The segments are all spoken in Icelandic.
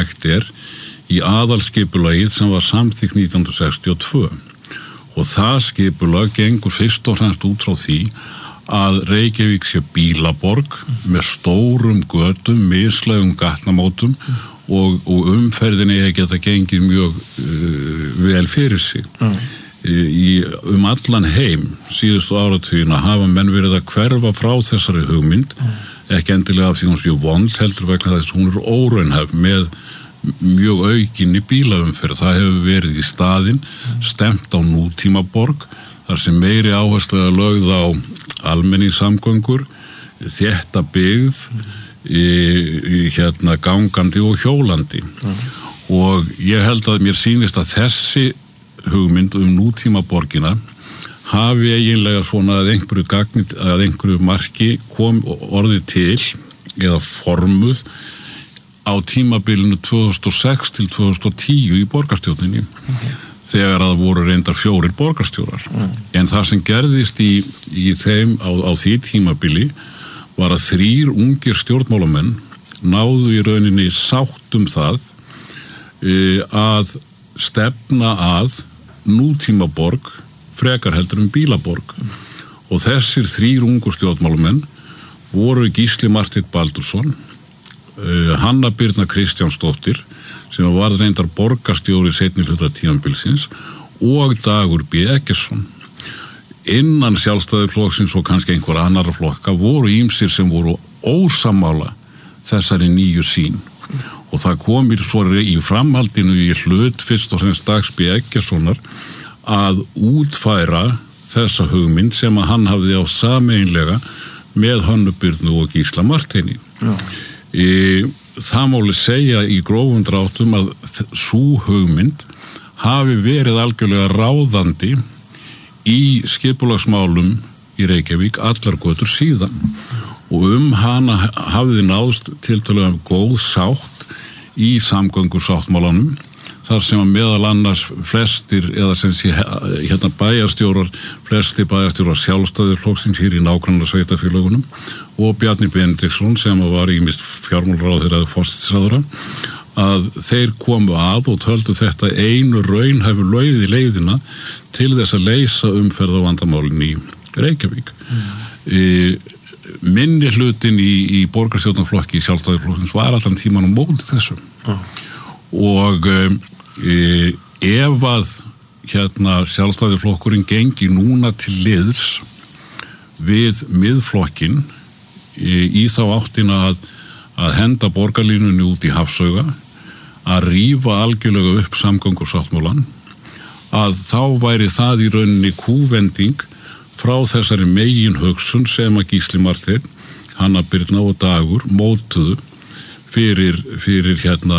hægt í aðalskipulagið sem var samþykkt 1962 og það skipulag gengur fyrst og fremst út frá því að Reykjavík sé bílaborg með stórum götum, mislægum gatnamótum og umferðinni geta gengið mjög vel fyrir sig. Allan heim síðustu áratugina hafa menn verið að hverfa frá þessari hugmynd, ekki endilega af því hún sé vond heldur vegna þess að hún óraunhæf með mjög aukinni bílaumferð. Það hefur verið í staðinn stemt á nútímaborg þar sem meiri áherslu er lögð á almenningssamgöngur, þétta byggð, gangandi og hjólandi. Og ég held að mér sýnist að þessi hugmynd nútímaborgina hafi eiginlega svona að einhverju marki kom orðið til eða formuð á tímabilinu 2006 til 2010 í borgarstjórninni þegar að voru reyndar 4 borgarstjórar. En það sem gerðist í þeim á því tímabili var að 3 ungir stjórnmálamenn náðu í rauninni sátt það að stefna að nútímaborg frekar heldur bílaborg. Og þessir 3 ungur stjórnmálamenn voru Gísli Marteinn Baldursson, Hanna Birna Kristjánsdóttir sem var reyndar borgarstjóri seinni hluta tímabilsins og Dagur B. Eggertsson. Innan Sjálfstæðisflokksins og kannski einhver annarra flokka voru ýmsir sem voru ósammála þessari nýju sýn og það komir svo í framhaldinu í hlut fyrst og fremst Dags B. Eggertssonar að útfæra þessa hugmynd sem að hann hafði á sameiginlega með Hönnu Birnu og Gísla Marteini. Það máli segja í grófum dráttum að sú hugmynd hafi verið algjörlega ráðandi í skipulagsmálum í Reykjavík allar götur síðan og hana hafði náðst tiltölulega góð sátt í samgöngusáttmálanum þar sem að meðal annars flestir eða sem sé flestir bæjarstjórar Sjálfstæðisflokksins hér í nágrannasveitarfélögunum og Bjarni Benediktsson sem var ýmist fjármálaráðherra eða forsætisráðherra að þeir komu að og töldu þetta einu raunhæfu leiðina til þess að leysa umferðarvandamálin í Reykjavík. Minni hlutin í borgarstjórnarflokki Sjálfstæðisflokksins var allan tíman á móti þessu. Og ef að Sjálfstæðisflokkurinn gengi núna til liðs við miðflokkin í þá áttina að henda borgarlínunni út í Hafsauga, að rífa algjörlega upp samgöngusáttmálann, að þá væri það í rauninni kúvending frá þessari megin hugsun sem að Gísli Marteinn, Hanna Birna og Dagur mótuðu fyrir 20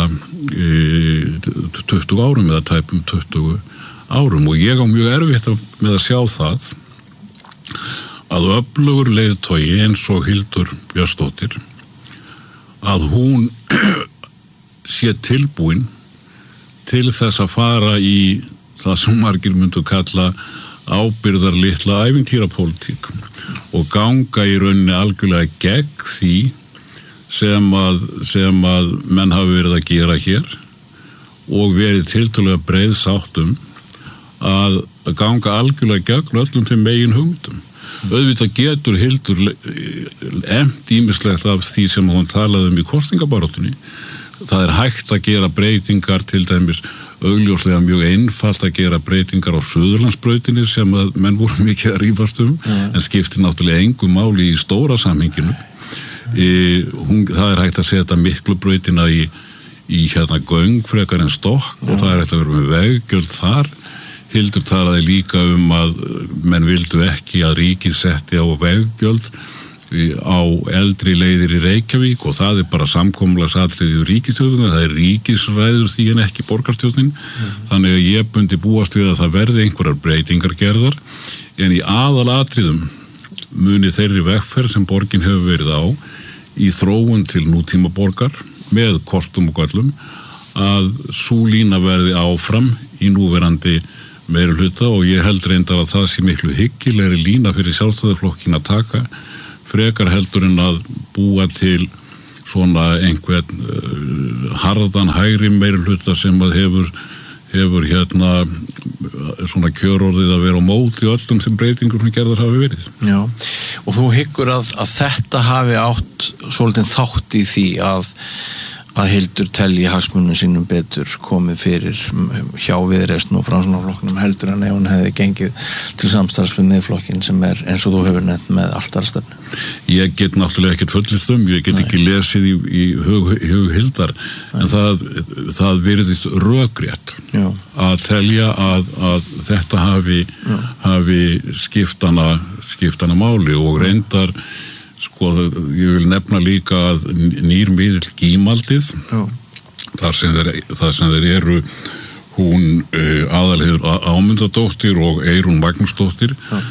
árum eða tæpum 20 árum og ég á mjög erfitt með að sjá það að öflugur leiðtogi eins og Hildur Björnsdóttir að hún sé tilbúin til þess að fara í það sem margir myndu kalla ábyrgðarlitla ævintýrapólitík og ganga í rauninni algjörlega gegn því sem að menn hafi verið að gera hér og verið tiltölulega breið sáttum að ganga algjörlega gegn öllum þeim megin hugmyndum. Auðvitað getur Hildur ýmislegt af því sem hún talaði í kosningabaráttunni. Það hægt að gera breytingar, til dæmis augljóslega mjög einfalt að gera breytingar á Suðurlandsbrautinni sem að menn voru mikið að rífast en skipti náttúrulega engu máli í stóra samhenginu. Það hægt að setja Miklubrautina í göng frekar en stokk og það hægt að vera með veggjöld þar. Hildur talaði líka að menn vildu ekki að ríkið setti á veggjöld á eldri leiðir í Reykjavík og það bara samkomulagsatriði í ríkisstjórninni, það ríkisræður því en ekki borgarstjórnin. Þannig að ég bundi búast við að það verði einhverjar breytingar gerðar en í aðalatriðum muni þeirri vegferð sem borgin hefur verið á í þróun til nútímaborgar með kostum og göllum að sú lína verði áfram í núverandi meiri hluta og ég held reyndar að það sé miklu hyggilegri lína fyrir Sjálfstæðisflokkin að taka frekar heldur en að búa til svona einhvern harðan hægri meirihluta sem að hefur svona kjörorðið að vera á móti öllum þeim breytingum sem gerðar hafi verið. Já, og þú hyggur að þetta hafi átt svolítið þátt í því að Hildur telji hagsmunum sínum betur komið fyrir hjá Viðreisn og Framsóknarflokknum heldur en ef hún hefði gengið til samstarfs við Miðflokkinn sem eins og þú hefur nefnt með altarastefnu. Ég get náttúrulega ekkert fullist ég get ekki lesið í hug Hildar en það virðist rökrétt að telja að þetta hafi skiptana máli og reyndar ég vil nefna líka að nýr miðill Gímaldið þar sem þeir eru hún Aðalheiður Ámundadóttir og Eyrún Magnúsdóttir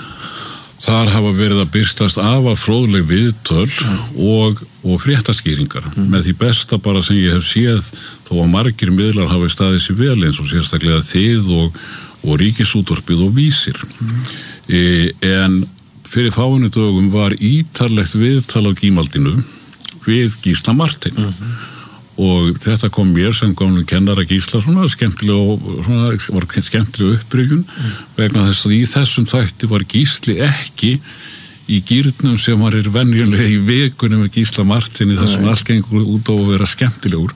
þar hafa verið að birtast afar fróðleg viðtöl og fréttaskýringar með því besta bara sem ég hef séð þó að margir miðlar hafi staðið sér vel eins og sérstaklega þið og Ríkisútvarpið og Vísir en fyrir fáinu dögum var ítarlegt viðtal á Gímaldinu við Gísla Martein og þetta kom mér sem gamlu kennara Gísla svona skemmtileg upprifjun vegna þess að í þessum þætti var Gísli ekki í gírnum sem var venjulega í vikunum með Gísla Martein þar sem allt gengur út á að vera skemmtilegur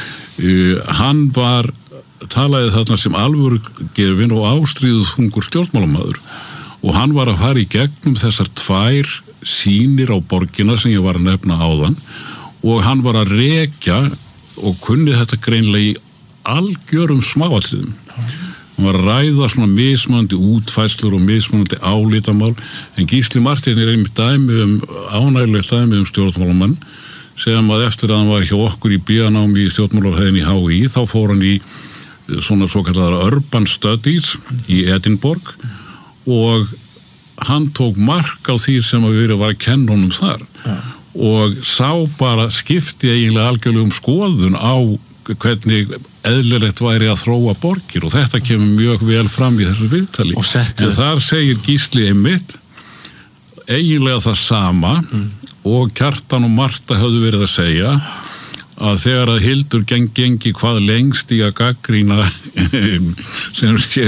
hann talaði þarna sem alvörugefinn og ástríðuþungur stjórnmálamaður og hann var að fara í gegnum þessar 2 sýnir á borgina sem ég var að nefna áðan og hann var að rekja og kunni þetta greinlega í algjörum smáatriðum. Hann var að ræða svona mismunandi útfærslur og mismunandi álítamál en Gísli Martein einmitt ánægilegt dæmi stjórnmálamann sem að eftir að hann var hjá okkur í B.A.námi í stjórnmálarhæðinni í HÍ þá fór hann í svona svokallaðar Urban Studies í Edinborg og hann tók mark á því sem að verið var að kenna honum þar og sá bara skipti eiginlega algjörlegum skoðun á hvernig eðlilegt væri að þróa borgir og þetta kemur mjög vel fram í þessu viðtali en þar segir Gísli einmitt eiginlega það sama og Kjartan og Marta höfðu verið að segja að þegar að Hildur gengi hvað lengst í að gagnrýna sem sé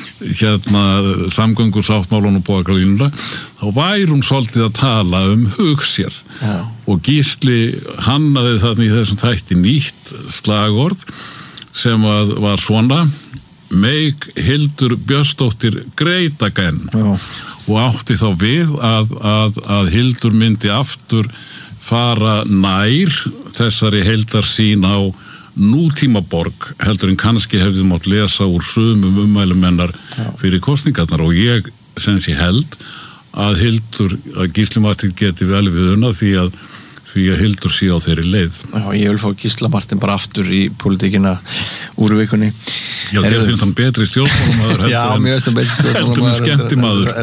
samgöngusáttmálann og borgarlínuna þá væri hún svolítið að tala hug sér og Gísli hannaði þarna í þessum þætti nýtt slagorð sem var svona Make Hildur Björnsdóttir great again og átti þá við að Hildur myndi aftur fara nær þessari heildarsýn á nútímaborg heldur en kannski hefði mátt lesa úr sumum ummælum hennar fyrir kosningarnar og ég sem sé held að Gísli Martein geti vel við unna því að Hildur sé á þeirri leið. Já, ég vil fá Gísla Martein bara aftur í pólitíkina úr vikunni. Já, þér finnst hann betri stjórnmálamaður Já, mér finnst hann betri stjórnmálamaður skemmtimaður.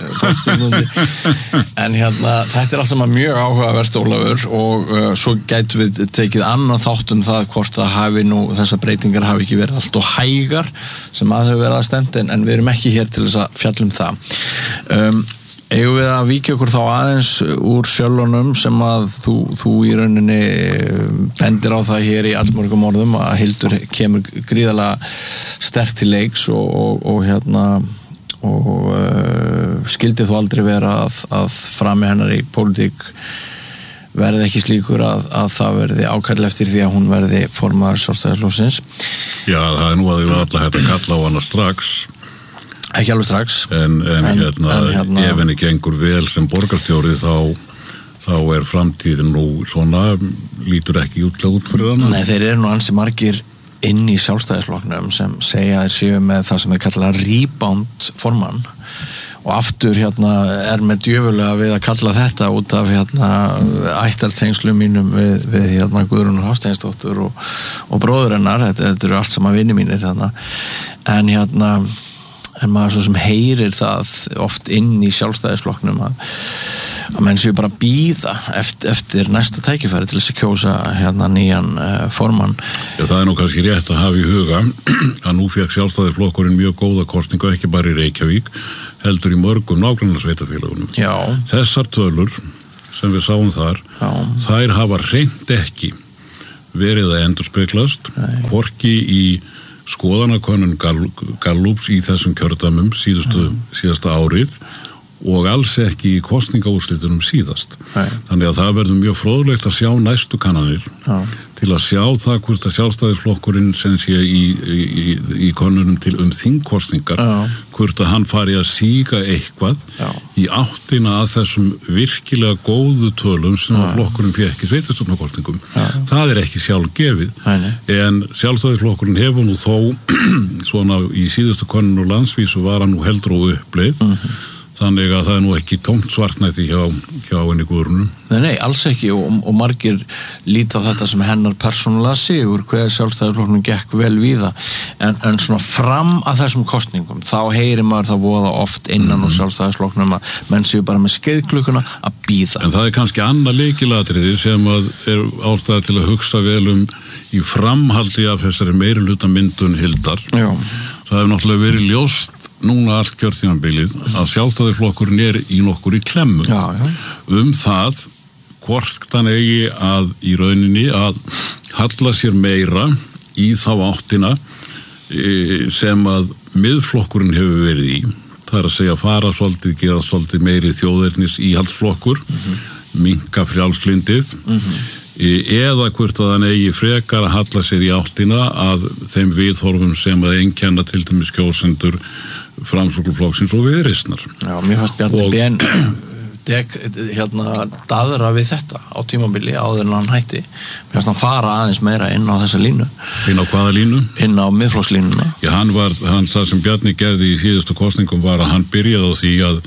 En þetta allt saman mjög áhugavert Ólafur og svo gætum við tekið annan þátt það hvort það þessar breytingar hafi ekki verið allt og hægar sem að hefur verið að stend en við erum ekki hér til þess að fjalla það. Eigum við að víkja okkur þá aðeins úr sjölunum sem að þú í rauninni bendir á það hér í allmörgum orðum að Hildur kemur gríðarlega sterkt til leiks og skildi þú aldrei vera að frami hennar í pólitík verði ekki slíkur að það verði ákall eftir því að hún verði formaður Sjálfstæðisflokksins. Já, það nú að ég alltaf hægt að kalla á hana strax. Ekki alveg strax en ef henni gengur vel sem borgarstjóri þá framtíðin nú svona lítur ekki út fyrir hana. Nei, þeir eru nú ansi margir inn í Sjálfstæðisflokknum sem segja þeir séu með það sem er kallað rebound formann og aftur er með djöfulega við að kalla þetta út af ættartengslum mínum við Guðrúnu Hafsteinsdóttur og bróður hennar, þetta eru allt saman vinir mínir en maður svo sem heyrir það oft inn í Sjálfstæðisflokknum að menn séu bara bíða eftir næsta tækifæri til þess að kjósa nýjan formann. Já, það er nú kannski rétt að hafa í huga að nú fékk Sjálfstæðisflokkurinn mjög góða kosningu ekki bara í Reykjavík heldur í mörgum nágrannasveitarfélagunum. Já. Þessar tölur sem við sáum þar, þær hafa hreint ekki verið að endurspeglast, hvorki í skoðanakönnun Gallups í þessum kjördæmum síðasta árið og alls ekki í kosningaúrslitunum síðast. Þannig að það verður mjög fróðlegt að sjá næstu kannanir til að sjá það hvort að Sjálfstæðisflokkurinn sem sé í könnunum til þingkosningar, hvort að hann fari að síga eitthvað í áttina að þessum virkilega góðu tölum sem að flokkurinn fékk í sveitarstjórnarkosningum. Það er ekki sjálfgefið, en Sjálfstæðisflokkurinn hefur nú þó svona í síðustu könnun og landsvísu var hann nú heldur og uppleið. Þannig að það er nú ekki tómt svartnætti hjá henni Guðrúnu. Nei, alls ekki og margir líta þetta sem hennar persónulega sigur hver Sjálfstæðisflokknum gekk vel víða en svona fram að þessum kosningum þá heyrir maður það voða oft innan úr Sjálfstæðisflokknum að menn séu bara með skeiðklukkuna að bíða. En það er kannski annað lykilatriði sem að er ástæða til að hugsa vel í framhaldi af þessari meirihluta myndun Hildar. Já. Það hefur náttúrulega verið ljóst núna allt kjörtímabilið að Sjálfstæðisflokkurinn er í nokkur í klemmu það hvort hann eigi að í rauninni að halla sér meira í þá áttina sem að miðflokkurinn hefur verið í. Það er að segja fara svolítið, gera svolítið meiri þjóðernis íhaldsflokkur, minnka frjálslyndið eða hvort að hann eigi frekar að halla sér í áttina að þeim viðhorfum sem að einkenna til dæmis kjósendur Framsóknarflokksins og Viðreisnar. Já, mér fannst Bjarni Ben daðra við þetta á tímabili áður en hann hætti. Mér fannst hann fara aðeins meira inn á þessa línu. Inn á hvaða línu? Inn á miðflokkslínuna. Já, það sem Bjarni gerði í síðustu kosningum var að hann byrjaði á því að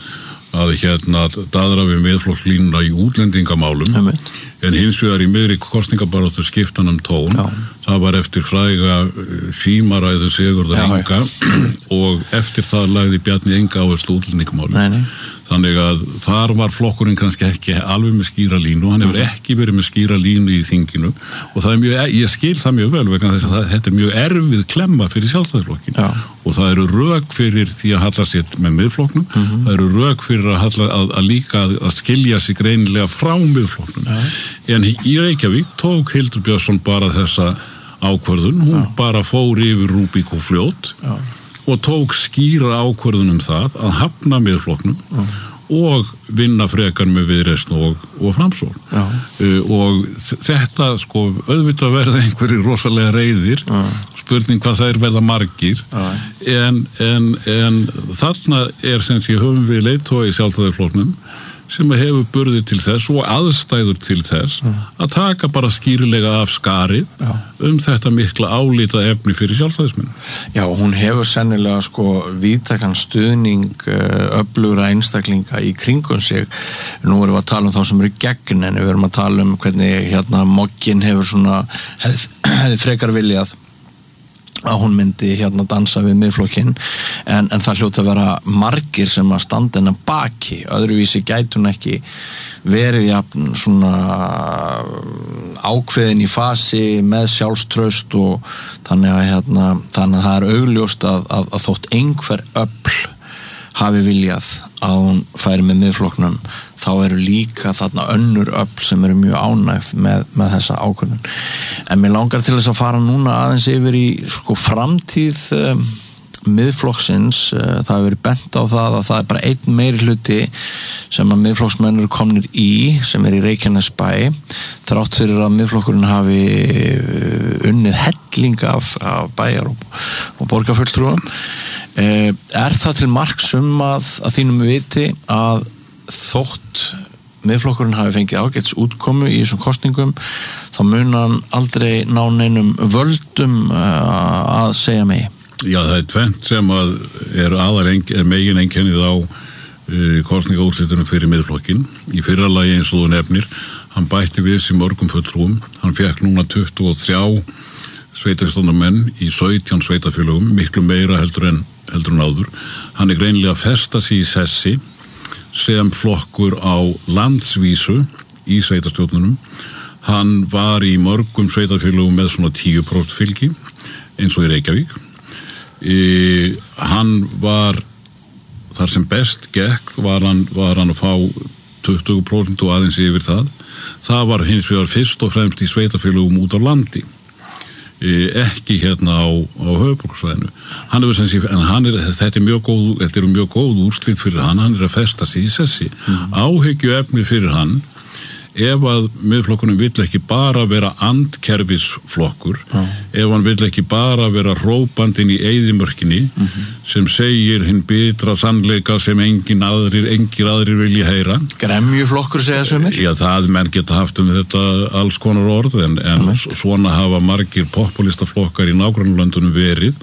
daðra við miðflokkslínuna í útlendingamálum en hins vegar í miðri kosningabaráttu skiptan tón. Það var eftir fræga símaræðu Sigurðar Inga og eftir það lagði Bjarni enga áherslu útlendingamálum. Þannig að þar var flokkurinn kannski ekki alveg með skýra línu, hann hefur ekki verið með skýra línu í þinginu og það er ég skil það mjög vel vegna þess að þetta er mjög erfið klemma fyrir Sjálfstæðisflokkin og það eru rök fyrir því að halla sér með miðflokknum, það eru rök fyrir að líka að skilja sig greinilega frá miðflokknum. En í Reykjavík tók Hildur Björnsson bara þessa ákvörðun, hún bara fór yfir Rúbík og Fljót og tók skýra ákvörðun það að hafna miðflokknum og vinna frekar með Viðreisn og Framsókn. Og þetta auðvitað verða einhverjir rosalega reiðir, spurning hvað þær verða margir, en þarna er sem sé höfum við leiðtoga í Sjálfstæðisflokknum sem hefur burði til þess og aðstæður til þess að taka bara skýrilega af skarið þetta mikla álita efni fyrir sjálfstæðismenn. Já, hún hefur sennilega víðtækan stuðning öflugra einstaklinga í kringum sig. Nú erum við að tala þá sem eru gegn en við erum að tala hvernig Moggin hefur hefði frekar viljað að hún myndi dansa við miðflokkinn en það hljóta að vera margir sem að standa hennar baki öðruvísi gæti hún ekki verið jafn svona ákveðin í fasi með sjálfstraust og þannig að það er augljóst að þótt einhver öfl hafi viljað að hún færi með miðflokknum þá eru líka þarna önnur öfl sem eru mjög ánægð með þessa ákvörðun. En mér langar til þess að fara núna aðeins yfir í framtíð miðflokksins. Það hefur verið bent á það að það er bara einn meirihluti sem að miðflokksmenn eru komnir í sem er í Reykjanesbæ þrátt fyrir að miðflokkurinn hafi unnið helling af bæjar og borgarfulltrúum. Er það til marks að þínum viti að þótt miðflokkurinn hafi fengið ágætis útkomu í þessum kosningum þá mun hann aldrei ná neinum völdum að segja megi? Já, það er tvennt sem að er megin einkennið á kosningaúrslitunum fyrir miðflokkin. Í fyrra lagi eins og þú nefnir, hann bætti við sig mörgum fulltrúum, hann fékk núna 23 sveitarstjórnarmenn í 17 sveitarfélögum, miklu meira heldur en áður. Hann er greinilega að festa sig í sessi sem flokkur á landsvísu í sveitarstjórnunum. Hann var í mörgum sveitarfélögum með svona 10% fylgi eins og í Reykjavík. Hann var þar sem best gekk var hann að fá 20% og aðeins yfir það var hins vegar fyrst og fremst í sveitarfélögum út á landi, ekki hérna á höfuðborgarsvæðinu. Þetta eru mjög góð úrslit fyrir hann að festa sig í sessi. Áhyggjuefni fyrir hann, ef að Miðflokkurinn vill ekki bara vera andkerfisflokkur, ef hann vill ekki bara vera hrópandinn í eyðimörkinni sem segir hinn bitra sannleika sem engir aðrir vilja heyra. Gremjuflokkur segja sumir? Já, það menn geta haft þetta alls konar orð en svona hafa margir populistaflokkar í nágrannalöndunum verið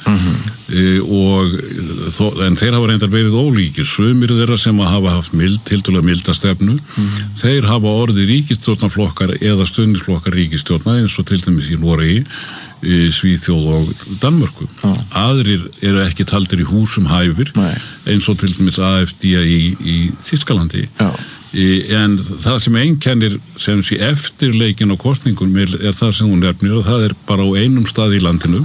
en þeir hafa reyndar verið ólíkir. Sumir þeirra sem hafa haft tiltölulega milda stefnu, þeir hafa orðið ríkisstjórnarflokkar eða stuðningsflokkar ríkisstjórnar eins og til dæmis í Noregi, Svíþjóð og Danmörku. Aðrir eru ekki taldir í húsum hæfir eins og til dæmis AfD í Þýskalandi. En það sem einkennir sem sé eftirleikin á kosningum það sem hún nefnir og það bara á einum stað í landinu,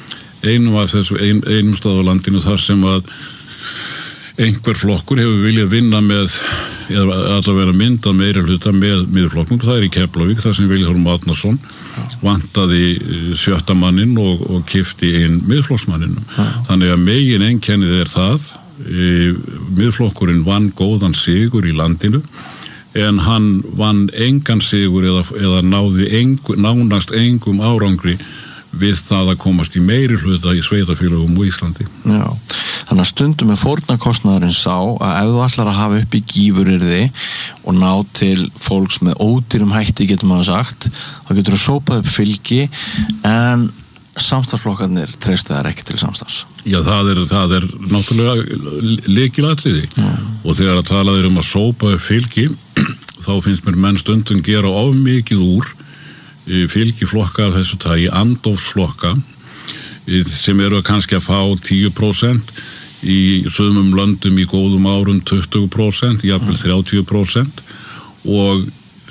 einum stað á landinu þar sem að einhver flokkur hefur viljað vinna með eða allavega mynda meiri hluta með Miðflokknum, það í Keflavík þar sem Vilhjálmur Árnason vantaði 7. manninn og keypti inn Miðflokksmanninum. Þannig að megin einkennið það Miðflokkurinn vann góðan sigur í landinu en hann vann engan sigur eða náði nánast engum árangri við það að komast í meiri hluta í sveitarfélögum á Íslandi. Já, þannig að stundum fórnarkostnaðurinn sá að ef þú ætlar að hafa upp í gífuryrði og ná til fólks með ódýrum hætti getur maður sagt, þá getur þú sópað upp fylgi en samstarfsflokkarnir treysta þær ekki til samstarfs. Já, það er náttúrulega lykilatriði og þegar að talaður að sópa upp fylgi þá finnst mér menn stundum gera of mikið úr fylgiflokka af þessu tagi, andofsflokka sem eru kannski að fá 10%, í sumum löndum í góðum árum 20%, jafnvel 30% og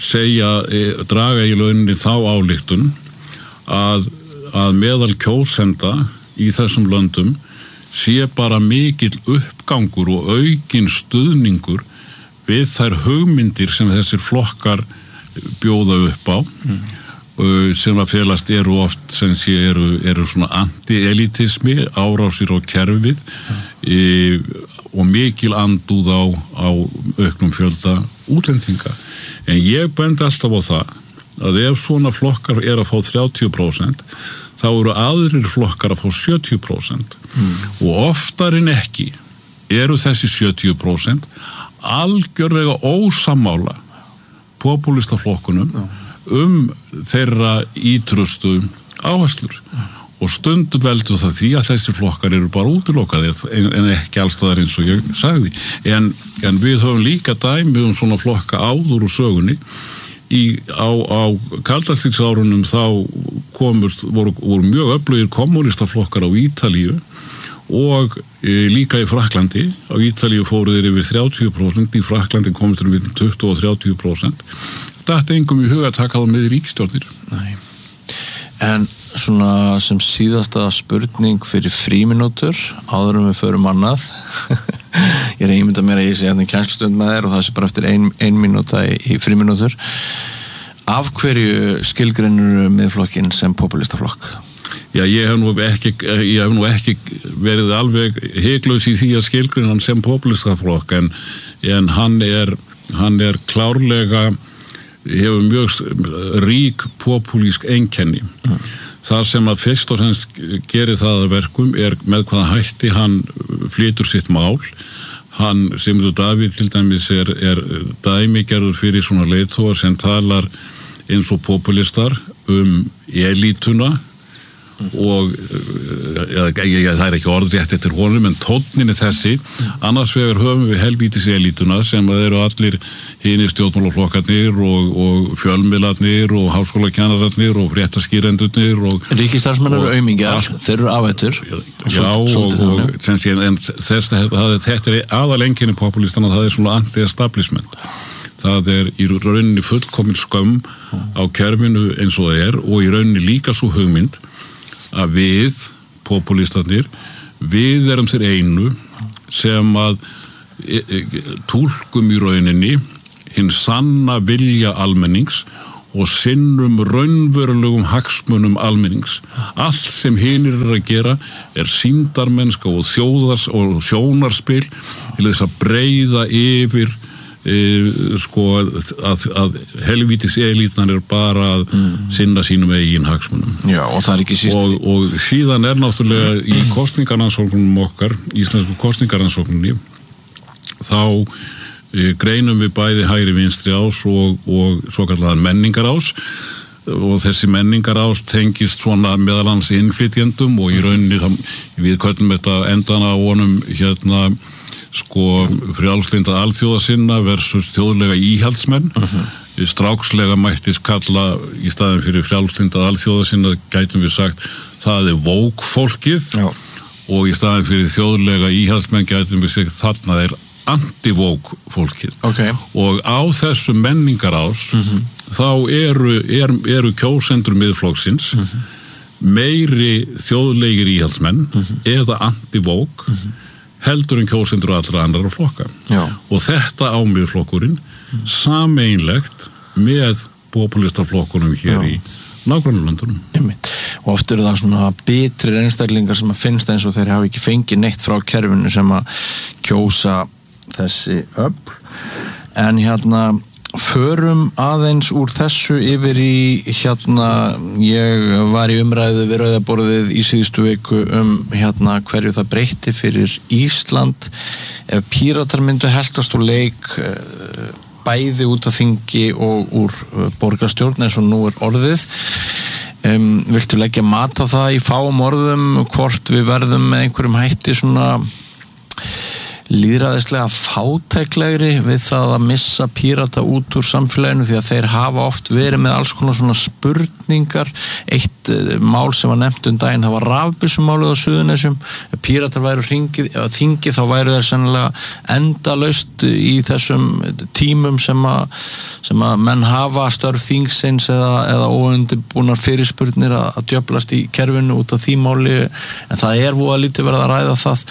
draga í launinni þá ályktun að meðal kjósenda í þessum löndum sé bara mikill uppgangur og aukinn stuðningur við þær hugmyndir sem þessir flokkar bjóða upp á sem að felast eru oft sem sé eru svona anti-elitismi, árásir á kerfið og mikil andúð á auknum fjölda útlendinga. En ég bendi alltaf á það að ef svona flokkar að fá 30% þá eru aðrir flokkar að fá 70% og oftar en ekki eru þessi 70% algjörlega ósammála popúlistaflokkunum þeirra ítrustu áherslur og stundum veldur það því að þessi flokkar eru bara útilokaðir en ekki allstaðar eins og ég sagði en við höfum líka dæmi svona flokka áður úr sögunni á kaldastríðsárunum þá voru mjög öflugir kommunistaflokkar á Ítalíu og líka í Frakklandi. Á Ítalíu fóru þeir yfir 30%, í Frakklandi komið til við 20 og 30%. Þetta engum í huga að taka það með ríkisstjórnir. Nei. En svona sem síðasta spurning fyrir frímínútur áður við förum annað. Ég ímynda mér að ég sé hérna kennslustund með þér og það sé bara eftir ein mínúta í frímínútur. Af hverju skilgreinir Miðflokkinn sem popúlistaflokk? Já, ég hef nú ekki verið alveg hiklaus í því að skilgreina hann sem popúlistaflokk en hann er klárlega hefur mjög rík popúlísk einkenni. Það sem að fyrst og fremst gerir það að verkum með hvaða hætti hann flytur sitt mál. Hann, Sigmundur Davíð til dæmis er dæmigerður fyrir svona leiðtogar sem talar eins og popúlistar elítuna og það er ekki orðrétt eftir honum en tónnin er þessi. Annars vegar höfum við helvítis elítuna sem eru allir hinir stjórnmálaflokkarnir og fjölmiðlarnir og háskólakennararnir og fréttaskýrendurnir og ríkisstarfsmenn eru aumingjar, þeir eru afætur. Já, en þetta er aðaleinkenni popúlistana, það er svona anti-establishment. Það er í rauninni fullkomin skömm á kerfinu eins og það er og í rauninni líka svo hugmynd að við, popúlistarnir, við erum þeir einu sem að túlkum í rauninni hinn sanna vilja almennings og sinnum raunverulegum hagsmunum almennings. Allt sem hinir að gera sýndarmennska og þjóðars og sjónarspil til þess að breiða yfir að helvítis elítan bara að sinna sínum eigin hagsmunum. Já, og það ekki síst. Og síðan náttúrulega í kosningarannsóknunum okkar, íslensku kosningarannsóknunni, þá greinum við bæði hægri vinstri ás og svokallaðan menningarás, og þessi menningarás tengist svona meðal annars innflytjendum og í rauninni við köllum þetta endana á honum frjálslynda alþjóðasinna versus þjóðlega íhaldsmenn. Strákslega mættis kalla í staðin fyrir frjálslynda alþjóðasinna gætum við sagt það woke fólkið. Já. Og í staðin fyrir þjóðlega íhaldsmenn gætum við sagt þarna anti-woke fólkið. Okay. Og á þessu menningarás þá eru kjósendur Miðflokksins meiri þjóðlegir íhaldsmenn eða anti-woke heldur en kjósendur allra annarra flokka. Já. Og þetta á Miðflokkurinn sameinlegt með populistaflokkunum hér í nágrannalöndunum. Og oft það svona bitrir einstaklingar sem að finnst eins og þeir hafa ekki fengið neitt frá kerfinu sem að kjósa þessi öfl. En förum aðeins úr þessu yfir í ég var í umræðu við Rauðaborðið í síðustu viku hverju það breytti fyrir Ísland ef Píratar myndu heltast úr leik bæði út af þingi og úr borgarstjórn eins og nú orðið. Viltu leggja mat á það í fáum orðum hvort við verðum með einhverjum hætti svona lýðræðislega fátæklegri við það að missa Pírata út úr samfélaginu því að þeir hafa oft verið með alls konar svona spurningar. Eitt mál sem var nefnt daginn, það var rafbyssumálið á Suðurnesjum. Ef Píratar væru þingi þá væru þeir sennilega endalaust í þessum tímum sem að menn hafa störf þingsins eða óundirbúnar fyrirspurnir að djöflast í kerfinu út af því máli, en það voða lítið verið að ræða það.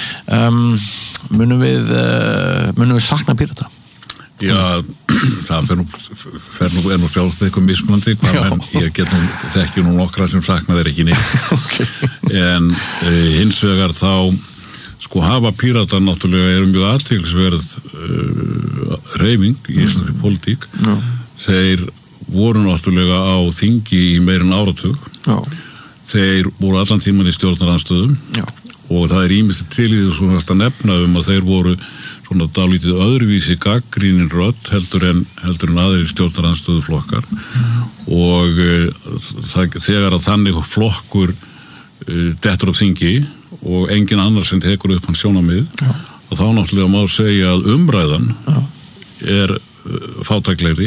Munum við sakna Pírata? Já, það er nú sjálfst eitthvað mismunandi ég þekki nú nokkra sem sakna þeir ekki neitt. Okay. En hins vegar þá hafa Píratar náttúrulega mjög athyglisverð hreyfing í íslenskri pólitík. Þeir voru náttúrulega á þingi í meira en áratug. Þeir voru allan tímann í stjórnarandstöðum. Og það ýmislegt til í þessu að nefna að þeir voru svona dálítið öðruvísi gagnrýnin rödd heldur en aðrir stjórnarandstöðuflokkar. Og þegar að þannig flokkur dettur á þingi og engin annar sem tekur upp hann sjónarmið, og þá náttúrulega má segja að umræðan fátæklegri.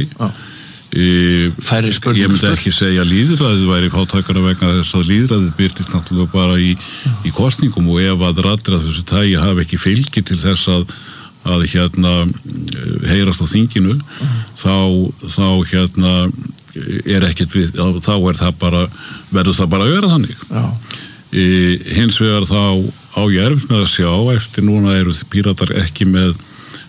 Ég myndi ekki segja að lýðræðið væri fátækara vegna þess að lýðræðið birtist náttúrulega bara í kosningum, og ef að raddir af þessu tagi hafi ekki fylgi til þess að heyrast á þinginu, þá ekkert við, þá það bara verður það bara að vera þannig. Hins vegar þá á ég erfitt með að sjá eftir núna eru Píratar ekki með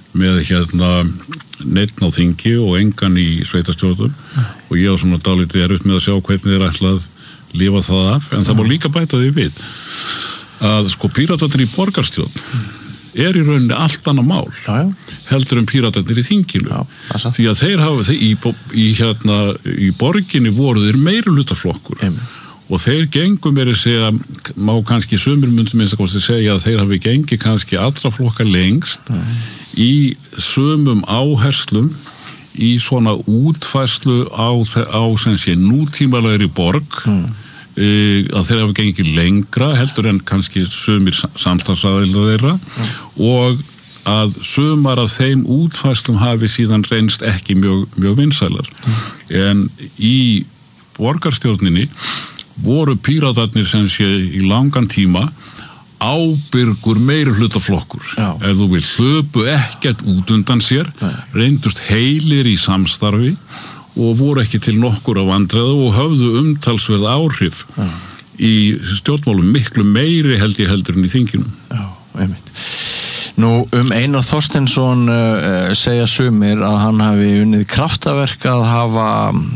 neitt á þingi og engan í sveitarstjórnum, og ég á svona dálítið erfitt með að sjá hvernig þeir ætla að lifa það af, en það má líka bæta því við að Píratarnir í borgarstjórn í rauninni allt annað mál heldur en Píratarnir í þinginu. Því að þeir hafa í borginni voru þeir meirihlutaflokkur. Og þeir gengu meira að segja, má kannski sumir myndum minnst að segja að þeir hafi gengið kannski allra flokka lengst í sumum áherslum í svona útfærslu á sem sé nútímalegri borg, að þeir hafi gengið lengra heldur en kannski sumir samstarfsaðilar þeirra, og að sumar af þeim útfærslum hafi síðan reynst ekki mjög vinsælar. En í borgarstjórninni voru Píratarnir sem sé í langan tíma ábyrgur meirihlutaflokkur. Ef þú vil, hlöpu ekkert út undan sér, reyndust heilir í samstarfi og voru ekki til nokkur af vandræðu og höfðu umtalsverð áhrif í stjórnmálum, miklu meiri heldur en í þinginu. Já, einmitt. Nú, Einar Þorsteinsson segja sumir að hann hafi unnið kraftaverk að hafa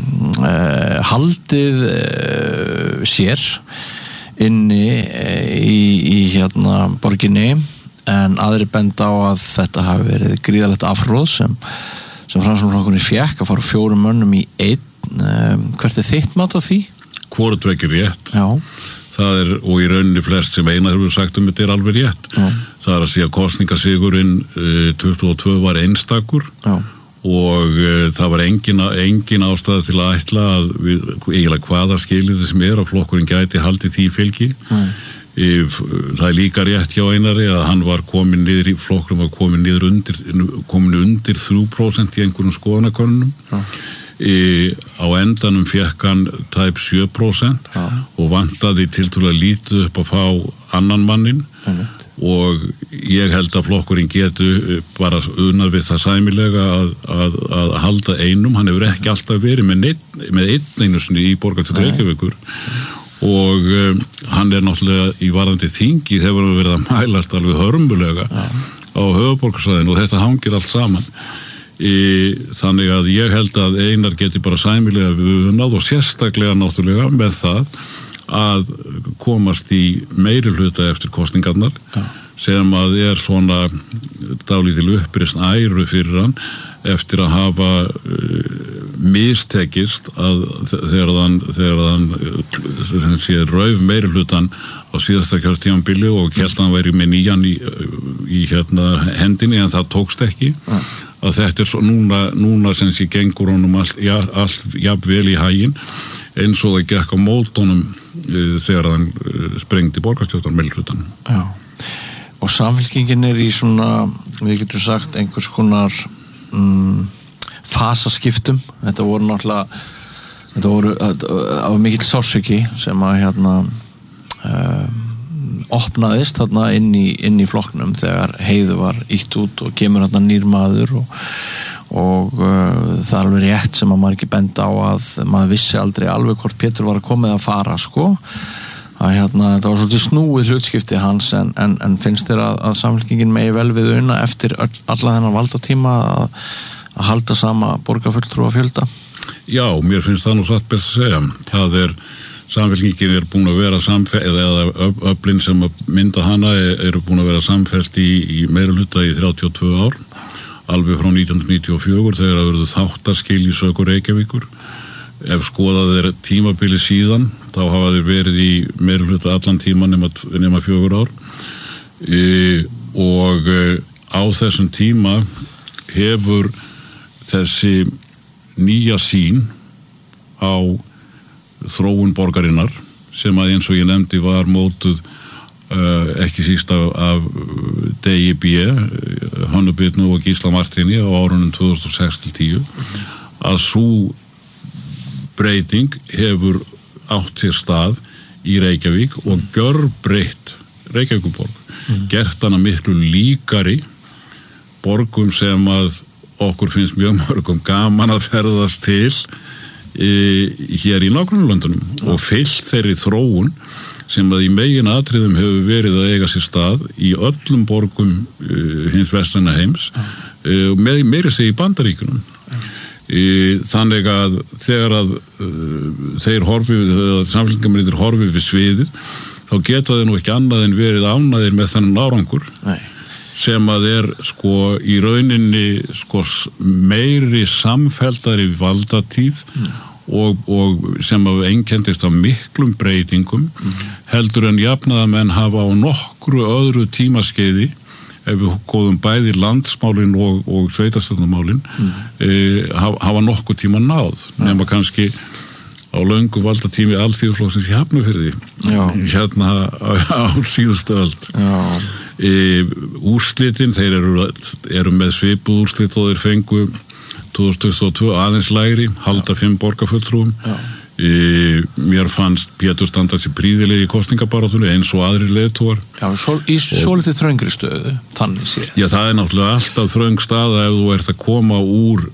haldið sér inni í hérna borginni, en aðrir benda á að þetta hafi verið gríðalegt afhróð sem Framsóknarflokkurinn fékk að fara 4 mönnum í einn. Hvert þitt mat á því? Hvorugt ekki rétt. Já. Það og í rauninni flest sem Einar hefur sagt þetta alveg rétt. Já. Það að segja kosningasigurinn 2022 var einstakur. Já. Og það var engin ástæða til að ætla að eiginlega hvaða skilyrði sem að flokkurinn gæti haldið því fylgi. Það líka rétt hjá Einari að hann var komin niður í flokkurum var komin undir 3% í einhverjum skoðanakönnunum. Á endanum fékk hann tæp 7% og vantaði tiltölulega lítið upp að fá annan mannin. Og ég held að flokkurinn getur bara unnað við það sæmilega að halda einum. Hann hefur ekki alltaf verið með einu sinni í borgarstjórn Reykjavíkur. Og hann náttúrulega í varðandi þingi hefur verið að mælast alveg hörmulega á höfuðborgarsvæðinu og þetta hangir allt saman. Þannig að ég held að Einar geti bara sæmilega unnað og sérstaklega náttúrulega með það að komast í meirihluta eftir kosningarnar sem að svona dálítil uppreisn æru fyrir hann eftir að hafa mistekist að þegar hann rauf meirihlutan á síðasta kjörtímabili og hélt að hann væri með nýjan í hendinni en það tókst ekki. Að þetta svo núna sem sé gengur honum allt jafnvel í haginn eins og það gekk á mótunum þegar hann sprengdi borgarstjórnarmeirihlutann. Já. Og Samfylkingin í svona, við getum sagt, einhvers konar fasaskiptum. Þetta voru af mikill sársauki sem að opnaðist þarna inn í flokknum þegar Heiðu var ýtt út og kemur þarna nýr maður og það alveg rétt sem að maður ekki benda á að maður vissi aldrei alveg hvort Pétur var að koma eða að fara að þetta var svolítið snúið hlutskipti hans en finnst þér að Samfylkingin megi vel við una eftir alla þennan valdatíma að halda sama borgarfulltrúa fjölda? Já, mér finnst það nú satt best að segja. Samfylkingin búin að vera eða öflin sem að mynda hana eru búin að vera samfellt í meirihluta í 32 ár, alveg frá 1994 þegar það verður þáttaskil í sögu Reykjavíkur. Ef skoðað tímabili síðan, þá hafa þeir verið í meirihluta allan tíma nema 4 ár. Og á þessum tíma hefur þessi nýja sýn á þróun borgarinnar sem að eins og ég nefndi var mótuð ekki síst af D.I.B. Hönnu Birnu og Gísla Martini á árunum 2006-10 að sú breyting hefur átt sér stað í Reykjavík og gjörbreytt Reykjavíkurborg. Gert hana miklu líkari borgum sem að okkur finnst mjög mörgum gaman að ferðast til hér í nágrannalöndunum og fyllt þeirri þróun sem að í megin atriðum hefur verið að eiga sér stað í öllum borgum hins vestræna heims og meiri sig í Bandaríkjunum. Þannig að þegar að þeir samfélkingamennir horfið við sviðið þá geta þeir nú ekki annað en verið ánæðir með þennan árangur. Nei. Sem að í rauninni meiri samfelldari valdatíð og sem að einkendist af miklum breytingum heldur en jafnaðarmenn hafa á nokkru öðru tímaskeiði ef við góðum bæði landsmálin og sveitarstjórnarmálin hafa nokkuð tíma náð nema kannski á löngu valdatími Alþýðuflokksins í Hafnarfirði á síðustu öld. Úrslitin þeir eru með svipuð úrslit og þeir fengu 2022 aðeins lægri, halda 5 borgarfulltrúum. Mér fannst Pétur standa sér prýðilega í kosningabaráttunni eins og aðrir leiðtogar. Já, í svolítið þröngri stöðu, þannig séð. Já, það náttúrulega alltaf þröng staða ef þú ert að koma úr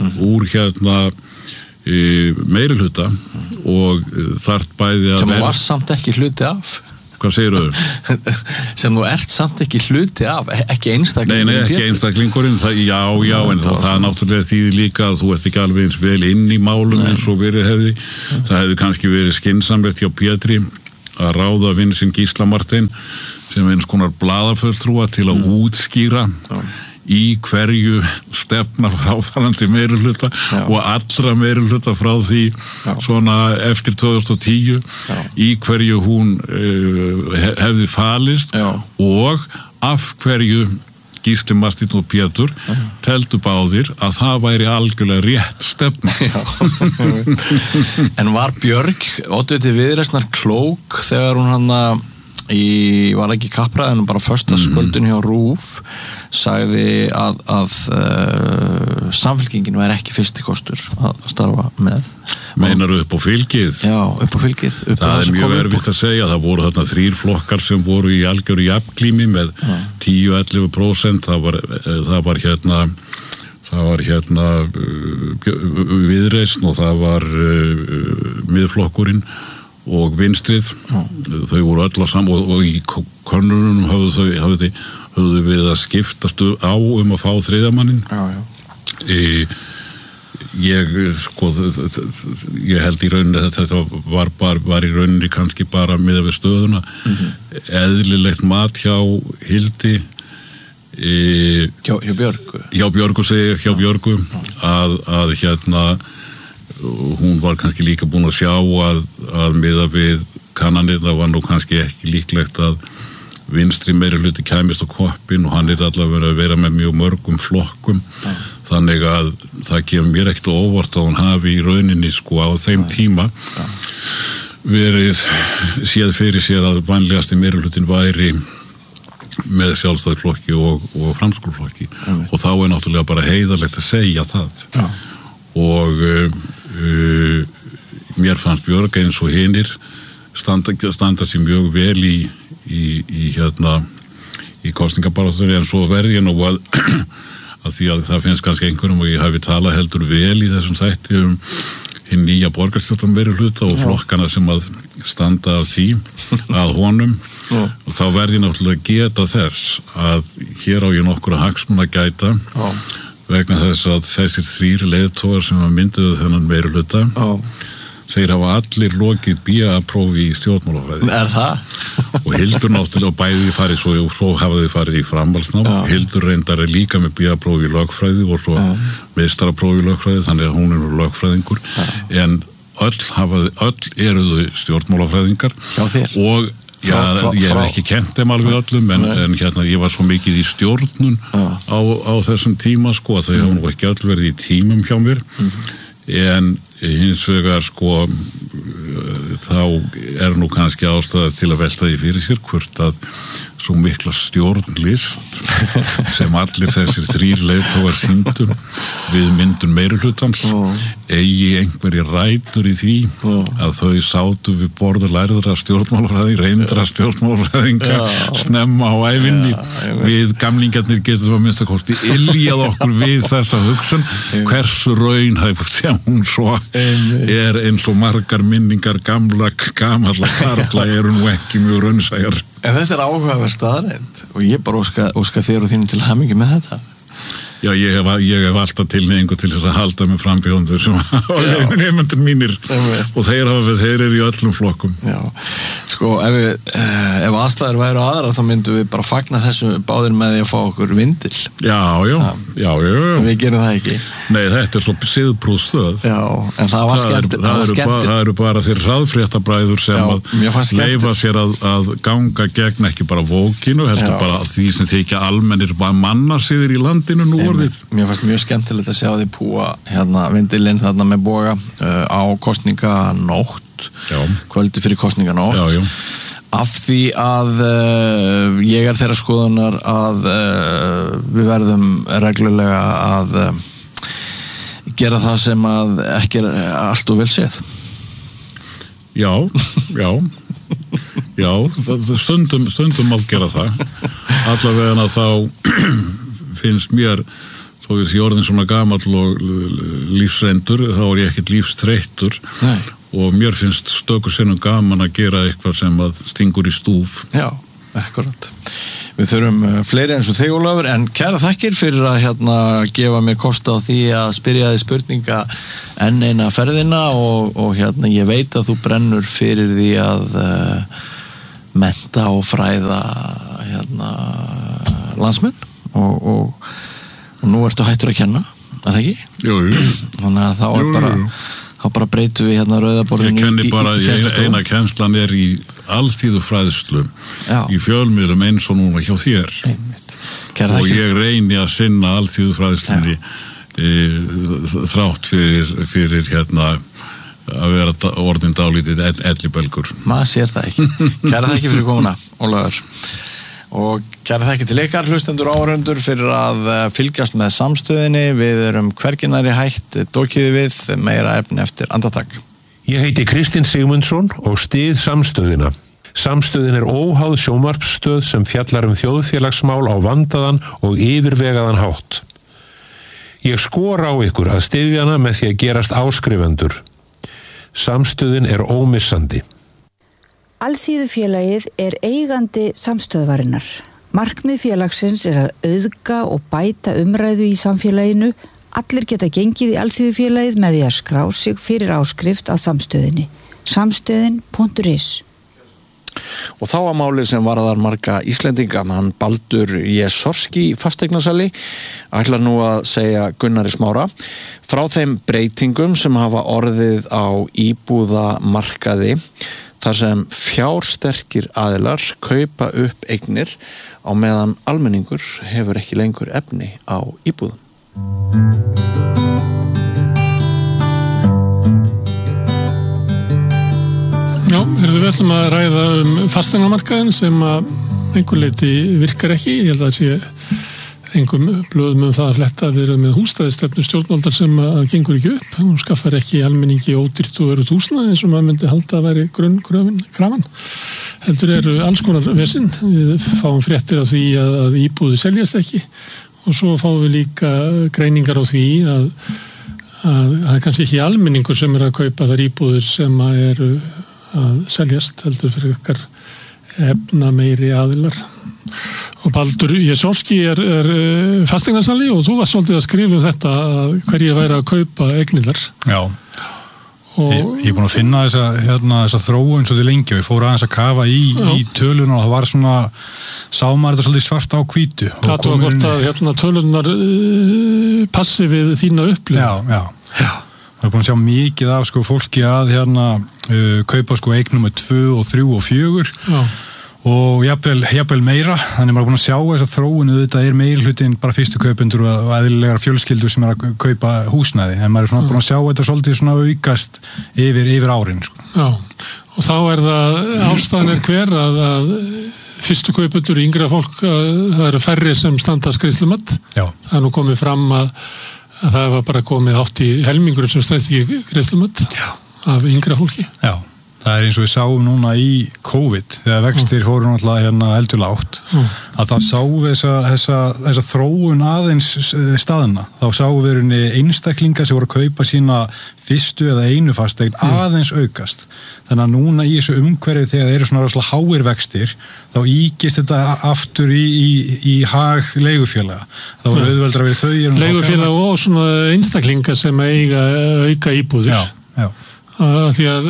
meirihluta og þarft bæði að sem var samt ekki hluti af. Hvað segirðu? Sem þú ert samt ekki hluti af, ekki einstaklingurinn. Nei, ekki einstaklingurinn, já, en það náttúrulega þýðir líka að þú ert ekki alveg eins vel inn í málum eins og verið hefði. Það hefði kannski verið skynsamlegt hjá Pétri að ráða vin sinn Gísla Martein sem eins konar blaðafulltrúa til að útskýra í hverju stefna fráfarandi meirihluta og allra meirihluta frá því svona eftir 2010 í hverju hún hefði falist og af hverju Gísli Marteinn og Pétur teldu báðir að það væri algjörlega rétt stefna. En var Björg oddviti Viðreisnar klók þegar hún var ekki kappræðinu bara föstaskvöldin hjá RÚV sagði að samfylkingin væri ekki fyrsti kostur að starfa með. Meinar upp á fylgið? Já, upp á fylgið. Það er mjög erfitt að segja, það voru þarna 3 flokkar sem voru í algjöru jafnglími með 10-11%, það var Viðreisn og það var Miðflokkurinn og Vinstrið, þau voru öll á og í könnunum höfðu við að skiptast á að fá þriðamannin. Ég held í rauninni að þetta var í rauninni kannski bara miðað við stöðuna. Eðlilegt mat hjá Hildi hjá Björgu. Hjá Björgu að hún var kannski líka búin að sjá að miða við kannanir, það var nú kannski ekki líklegt að vinstri meirihluti kæmist á koppinn og hann allavega að vera með mjög mörgum flokkum, þannig að það kemur mér ekkert óvart að hún hafi í rauninni á þeim tíma verið séð fyrir sér að vanlegasti meirihlutin væri með Sjálfstæðisflokki og Framsóknarflokki og þá er náttúrulega bara heiðarlegt að segja það. Og mér fannst Björg eins og hinir standa sér mjög vel í kosningabaráttunni, en svo verð ég nú að því að það finnst kannski einhverjum og ég hafi talað heldur vel í þessum þætti hinn nýja borgarstjórnarmeirihluta og flokkana sem að standa að því að honum og þá verð ég náttúrulega geta þess að hér á ég nokkura hagsmuna gæta vegna þess að þessir 3 leiðtogar sem að mynduðu þennan meirihluta þeir hafa allir lokið BA-prófi í stjórnmálafræði. Er það? Og Hildur náttúrulega bæði farið svo hafa þau farið í framhaldsnám. Hildur reyndar líka með BA-prófi í lögfræði og svo meistaraprófi í lögfræði, þannig að hún er lögfræðingur. En öll eru þau stjórnmálafræðingar. Hjá þér? Og ég hef ekki kennt þeim alveg öllum en ég var svo mikið í stjórnun á þessum tíma að þau hafa nú ekki öll verið í tímum hjá mér en hins vegar þá nú kannski ástæða til að velta því fyrir sér hvort að svo mikla stjórnlist sem allir þessir 3 leiðtogar sýndu við myndun meirihlutans eigi einhverja rætur í því að þau sátu við borð lærðra reyndra stjórnmálafræðinga snemma á ævinni við gamlingarnir getum að minnsta kosti iljað okkur við þessa hugsun hversu raunhæf sem hún svo er eins og margar minningar gamalla karla eru nú ekki mjög raunsæjar. En þetta er áhugaverð staðreind og ég bara óska þér og þínu til hamingju með þetta. Já, ég hef alltaf tilhneigingu til þess að halda með frambjóðendur sem nefnendur mínir og þeir eru í öllum flokkum. Já, ef aðstæður væru aðra þá myndum við bara fagna þessu báðir með því að fá okkur vindil. Já. Við gerum það ekki. Nei, þetta er svo siðprúð stöð. Já, en það var skemmtilegt. Það eru bara þeir hraðfréttabræður sem að leyfa sér að ganga gegn ekki bara vókinu, heldur bara því sem þykja almennir mannasiðir í landinu nú. Mér fannst mjög skemmtilegt að sjá því púa vindilinn þarna með boga á kosninganótt kvöldi fyrir kosninganótt af því að ég er þeirra skoðunar að við verðum reglulega að gera það sem að ekki er allt og vel séð. Já, stundum að gera það allavega þá finnst mér, þó ég orðin svona gamall og lífsreyndur, þá ég ekkert lífsþreyttur og mér finnst stöku sinnum gaman að gera eitthvað sem að stingur í stúf. Já, akkurat. Við þurfum fleiri eins og þig, Ólafur, en kæra þakkir fyrir að gefa mér kost á því að spyrja þig spurninga enn eina ferðina og ég veit að þú brennur fyrir því að mennta og fræða landsmenn og nú ertu hættur að kenna, er það ekki? Jú. Þannig að þá bara breytum við rauðaborðinu. Ég kenni bara, eina kennslan í alþýðufræðslu í fjölmiðlum eins og núna hjá þér. Og ég reyni að sinna alþýðufræðslunni þrátt fyrir að vera orðin dálítið ellibelgur. Maður sér það ekki. Kæra þakki fyrir komuna, Ólafur. Og kæra þakki til ykkar hlustendur og áhorfendur fyrir að fylgjast með samstöðinni. Við erum hvergi nærri hætt, dokiði við, meira efni eftir andartak. Ég heiti Kristinn Sigmundsson og styð samstöðina. Samstöðin óháð sjónvarpsstöð sem fjallar þjóðfélagsmál á vandaðan og yfirvegaðan hátt. Ég skora á ykkur að styðja hana með því að gerast áskrifendur. Samstöðin ómissandi. Alþýðufélagið eigandi samstöðvarinnar. Markmið félagsins að auðga og bæta umræðu í samfélaginu. Allir geta gengið í Alþýðufélagið með því að skrá sig fyrir áskrift að samstöðinni. Samstöðin.is. Og þá að máli sem varðar marga Íslendinga, hann Baldur Jesorski fasteignasali, ætlar nú að segja Gunnari Smára frá þeim breytingum sem hafa orðið á íbúðamarkaði þar sem fjársterkir aðilar kaupa upp eignir á meðan almenningur hefur ekki lengur efni á íbúðum. Já, við ætlum að ræða fasteignamarkaðinn sem að einhver leyti virkar ekki. Ég held að sé engum blöðum það að fletta að við erum með húsnæðisstefnu stjórnvaldar sem að gengur ekki upp. Hún skaffar ekki almenningi ódýrt og öruggt húsnæði eins og maður myndi halda að væri grunnkrafan. Heldur eru alls konar vesinn. Við fáum fréttir af því að íbúðir seljast ekki og svo fáum við líka greiningar á því að það er kannski ekki almenningur sem að kaupa þar íbúðir sem að seljast, heldur fyrir ykkar efna meiri aðilar. Og Baldur Jesorski fasteignasali og þú varst svolítið að skrifa þetta hverju væri að kaupa eignirnar. Já. Ég er búin að finna þessa þróun svolítið lengi og ég fór aðeins að kafa í tölun og það var svona sá maður þetta svolítið svart á hvítu. Hvað var hvort að tölunar passi við þína upplifun? Já. Það er búin að sjá mikið af fólki að kaupa eign nummer 2 og 3 og 4. Já. Og jafnvel meira, þannig maður er búin að sjá þess að þróun auðvitað meirihlutin bara fyrstu kaupendur og eðlilegar fjölskyldur sem að kaupa húsnæði, en maður er búin að sjá þetta svolítið aukast yfir árin. Já, og þá það ástæðan hver að fyrstu kaupendur yngra fólk, það eru færri sem standast greiðslumat. Já. Það nú komið fram að það var bara komið átt í helmingur sem stæðst ekki greiðslumat af yngra fólki. Já. Það eins og við sáum núna í COVID þegar vextir fóru náttúrulega heldur lágt að það sáum við þessa þróun aðeins staðina. Þá sáum við einstaklinga sem voru að kaupa sína fyrstu eða einu fasteign aðeins aukast. Þannig að núna í þessu umhverfi þegar þeir eru svona rosalega háir vextir þá ýkist þetta aftur í hag leigufélaga. Þá er auðveldara við þau. Leigufélaga og svona einstaklinga sem auka íbúðir. Já. Því að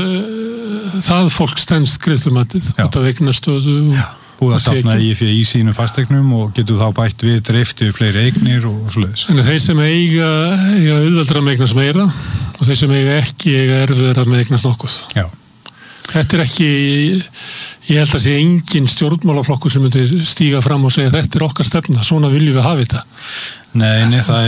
það fólk stendst greiðslumatið út af eignastöðu búið að safna í sínum fasteignum og getur þá bætt við dreifti fleiri eignir og svoleiðis. Þannig að þeir sem eiga auðveldara með eignast meira og þeir sem eiga ekki erfiðara með eignast nokkuð. Já. Þetta ekki, ég held að sé engin stjórnmálaflokkur sem myndi stíga fram og segja þetta okkar stefna, svona viljum við hafa þetta. Nei, það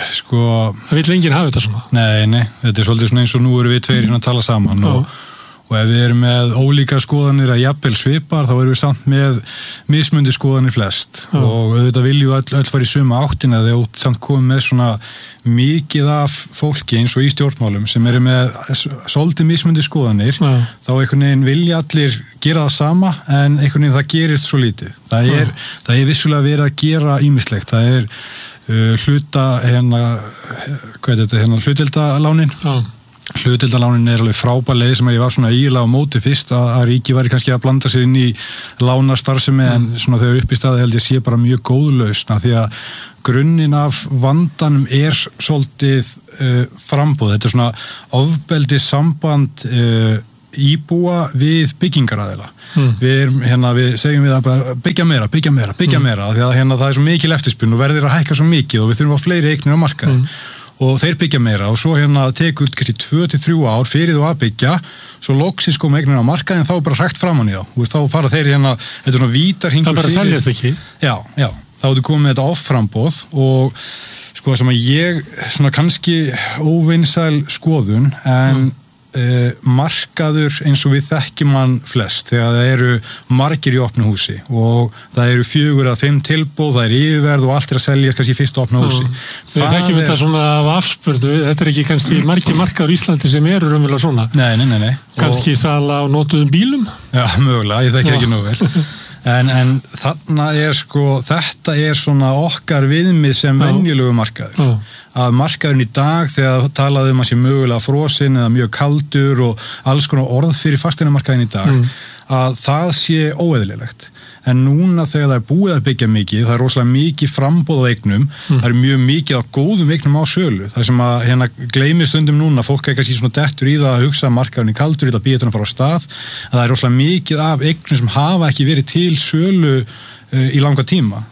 það vill enginn hafa þetta svona. Nei, þetta svolítið svona eins og nú eru við tveir að tala saman og ef við erum með ólíka skoðanir að jafnvel svipar þá erum við samt með mismundi skoðanir flest og auðvitað viljum við öll fara í sömu áttina þegar við samt komum með svona mikið af fólki eins og í stjórnmálum sem eru með svolítið mismundi skoðanir þá einhvern veginn vilja allir gera það sama en einhvern veginn það gerist svo lítið. Það er vissulega verið að gera ýmislegt. Það er hlutdeildalánin hlutdeildarlánin alveg frábær leið sem ég var svona eiginlega á móti fyrst að ríki væri kannski að blanda sér inn í lánastarfsemi en svona þegar upp í staði held ég sé bara mjög góð lausn af því að grunninn af vandanum svolítið framboð. Þetta svona ofbeldi samband íbúa við byggingaraðila. Við segjum við að byggja meira því að það er svo mikil eftirspurn og verðir að hækka svo mikið og við þurfum að fleiri eignir á markaði. Og þeir byggja meira og svo tekur kannski 2-3 ár fyrir þú að byggja svo loksins koma eignir á markaðin þá bara hrækt fram hann í þá fara þeir þetta er svona vítarhingur það bara seljast ekki já, þá ertu komið með þetta offramboð og sko sem að ég svona kannski óvinsæl skoðun en markaður eins og við þekkjum hann flest þegar það eru margir í opnu húsi og það eru 4-5 tilboð, það er yfirverð og allt að selja kannski í fyrsta opnu húsi. Við þekkjum þetta svona af afspurðu, þetta er ekki kannski margir markaður í Íslandi sem eru raunverulega svona. Nei. Kannski sala á notuðum bílum? Já, mögulega, ég þekki ekki nú vel. En þarna þetta er svona okkar viðmið sem venjulegu markaður. Að markaðurinn í dag þegar talaði að sé mögulega frosinn eða mjög kaldur og alls konar orð fyrir fasteignamarkaðinn í dag að það sé óeðlilegt. En núna þegar það er búið að byggja mikið, það er rosalega mikið framboð á eignum, það er mjög mikið á góðum eignum á sölu. Það sem að gleymir stundum núna, fólk er kannski svona dettur í það að hugsa markaðurinn í kaldur, í það býður að fara á stað, að það er rosalega mikið af eignum sem hafa ekki verið til sölu í langa tíma.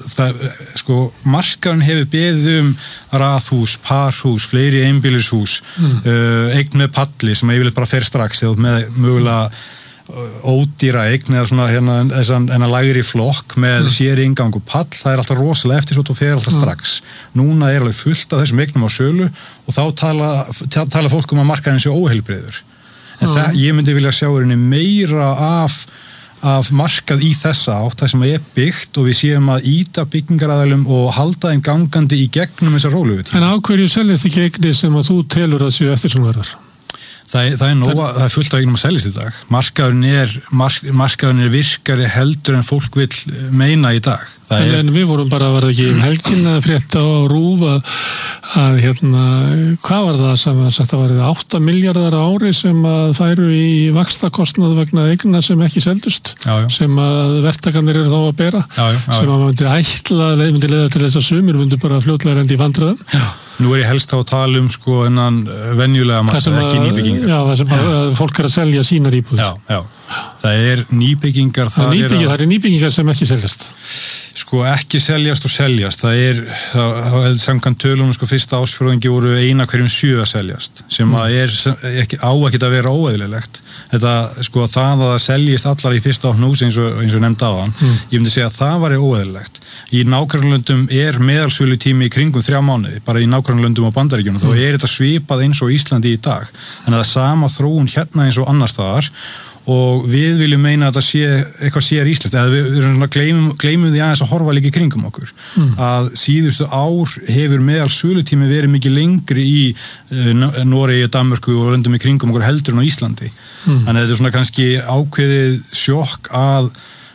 Markaðurinn hefur beðið raðhús, parhús, fleiri einbýlishús, eign með palli sem yfirleitt bara fer strax eða með mögulega ódýra eign eða svona lægri flokk með sér inngang og pall, það er alltaf rosalega eftirsótt og fer alltaf strax. Núna er alveg fullt af þessum eignum á sölu og þá tala fólk að markaðurinn sé óheilbrigður. En ég myndi vilja sjá meira af markað í þessa átt, það sem er byggt og við séum að ýta byggingaraðilum og halda þeim gangandi í gegnum þessar róluvitíð. En á hverju seljast ekki eignir sem að þú telur að séu eftirsóknarverðar? Það er fullt af eignum að seljast í dag. Markaðurinn er virkari heldur en fólk vill meina í dag. En við vorum bara, var það ekki helgin að frétta á RÚV að hvað var það sem að sagt að var 8 milljarðar á ári sem að færu í vaxtakostnað vegna eigna sem ekki seldust, sem að verktakarnir eru þá að bera, sem að maður myndi leiða til þess að sumir myndi bara fljótlega rendi í vandræðum. Nú er ég helst á að tala um venjulega markað, ekki nýbyggingar. Já, það sem að fólk er að selja sínar íbúðir. Já. Það er nýbyggingar. Það er nýbyggingar sem ekki seljast. Ekki seljast og seljast. Það er samkvæmt tölunum fyrsta ársfjórðungi voru 1 af hverjum 7 að seljast, sem á ekki að vera óeðlilegt. Þetta, það að það seljist allar í fyrsta húsi eins og nefndi áðan, ég myndi segja að það væri óeðlilegt. Í nágrannalöndum er meðalsölutími í kringum 3 mánuði, bara í nágrannalöndum og Bandaríkjunum, þá er þetta svipað eins og Íslandi í dag. Þannig að það er sama þróun hérna eins og annars staðar og við viljum meina að þetta sé eitthvað sér íslenskt, eða við gleymum því aðeins að horfa líka í kringum okkur. Að síðustu ár hefur meðalsölutími verið mikið lengri í Noregi, Danmörku og löndum í kringum okkur heldur en á Íslandi. Þannig að þetta er svona kannski ákveðið sjokk að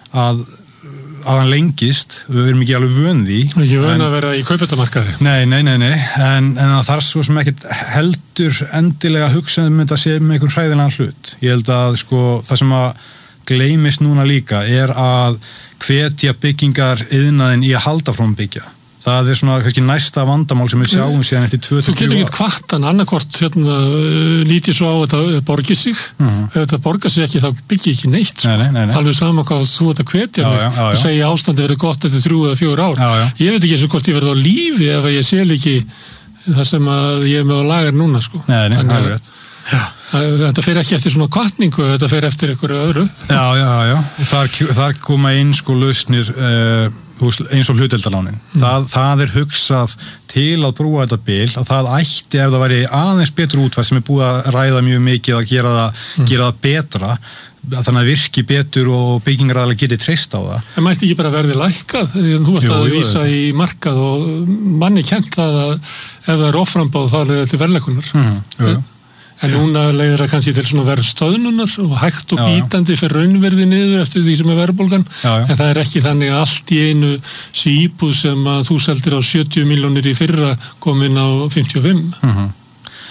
hann lengist, við erum ekki alveg vön því. Ekki vön að vera í kaupauttamarkaði. Nei, en það er svo sem ekkert heldur endilega hugsa þetta sé með einhvern hræðilegan hlut. Ég held að það sem að gleymist núna líka er að hvetja byggingar iðnaðinn í að halda frá byggja. Það er svona kannski næsta vandamál sem við sjáum síðan eftir 2-3 ár. Þú getur ekki hvattan annarkvort lítið svo á að þetta borgi sig. Ef þetta borgar sig ekki þá byggi ekki neitt. Nei. Alveg sama hvað þú ert að hvetja mig og segja ástandi verið gott eftir 3 eða 4 ár. Ég veit ekki eins og hvort ég verið á lífi ef ég sel ekki það sem að ég er með á lager núna. Nei, það er rétt. Þetta fer ekki eftir svona hvatningu, þetta fer eftir einhverju öðru. Já. Þar koma inn lausnir eins og hlutdeildarlánin. Það er hugsað til að brúa þetta bil að það ætti ef það væri aðeins betur útfært sem er búið að ræða mjög mikið að gera það betra þannig að virki betur og byggingaraðilar geti treyst á það. En mætti ekki bara verði lækkað? Þú varst að vísa í markað og manni kennt það að ef það er offrambáð þá leiðir til verðlækkunar. En núna leiðir það kannski til svona verðstöðnunar og hægt og bítandi fyrir raunverði niður eftir því sem er verðbólgan. En það er ekki þannig að allt í einu sé íbúð sem að þú seldir á 70 milljónir í fyrra komin á 55.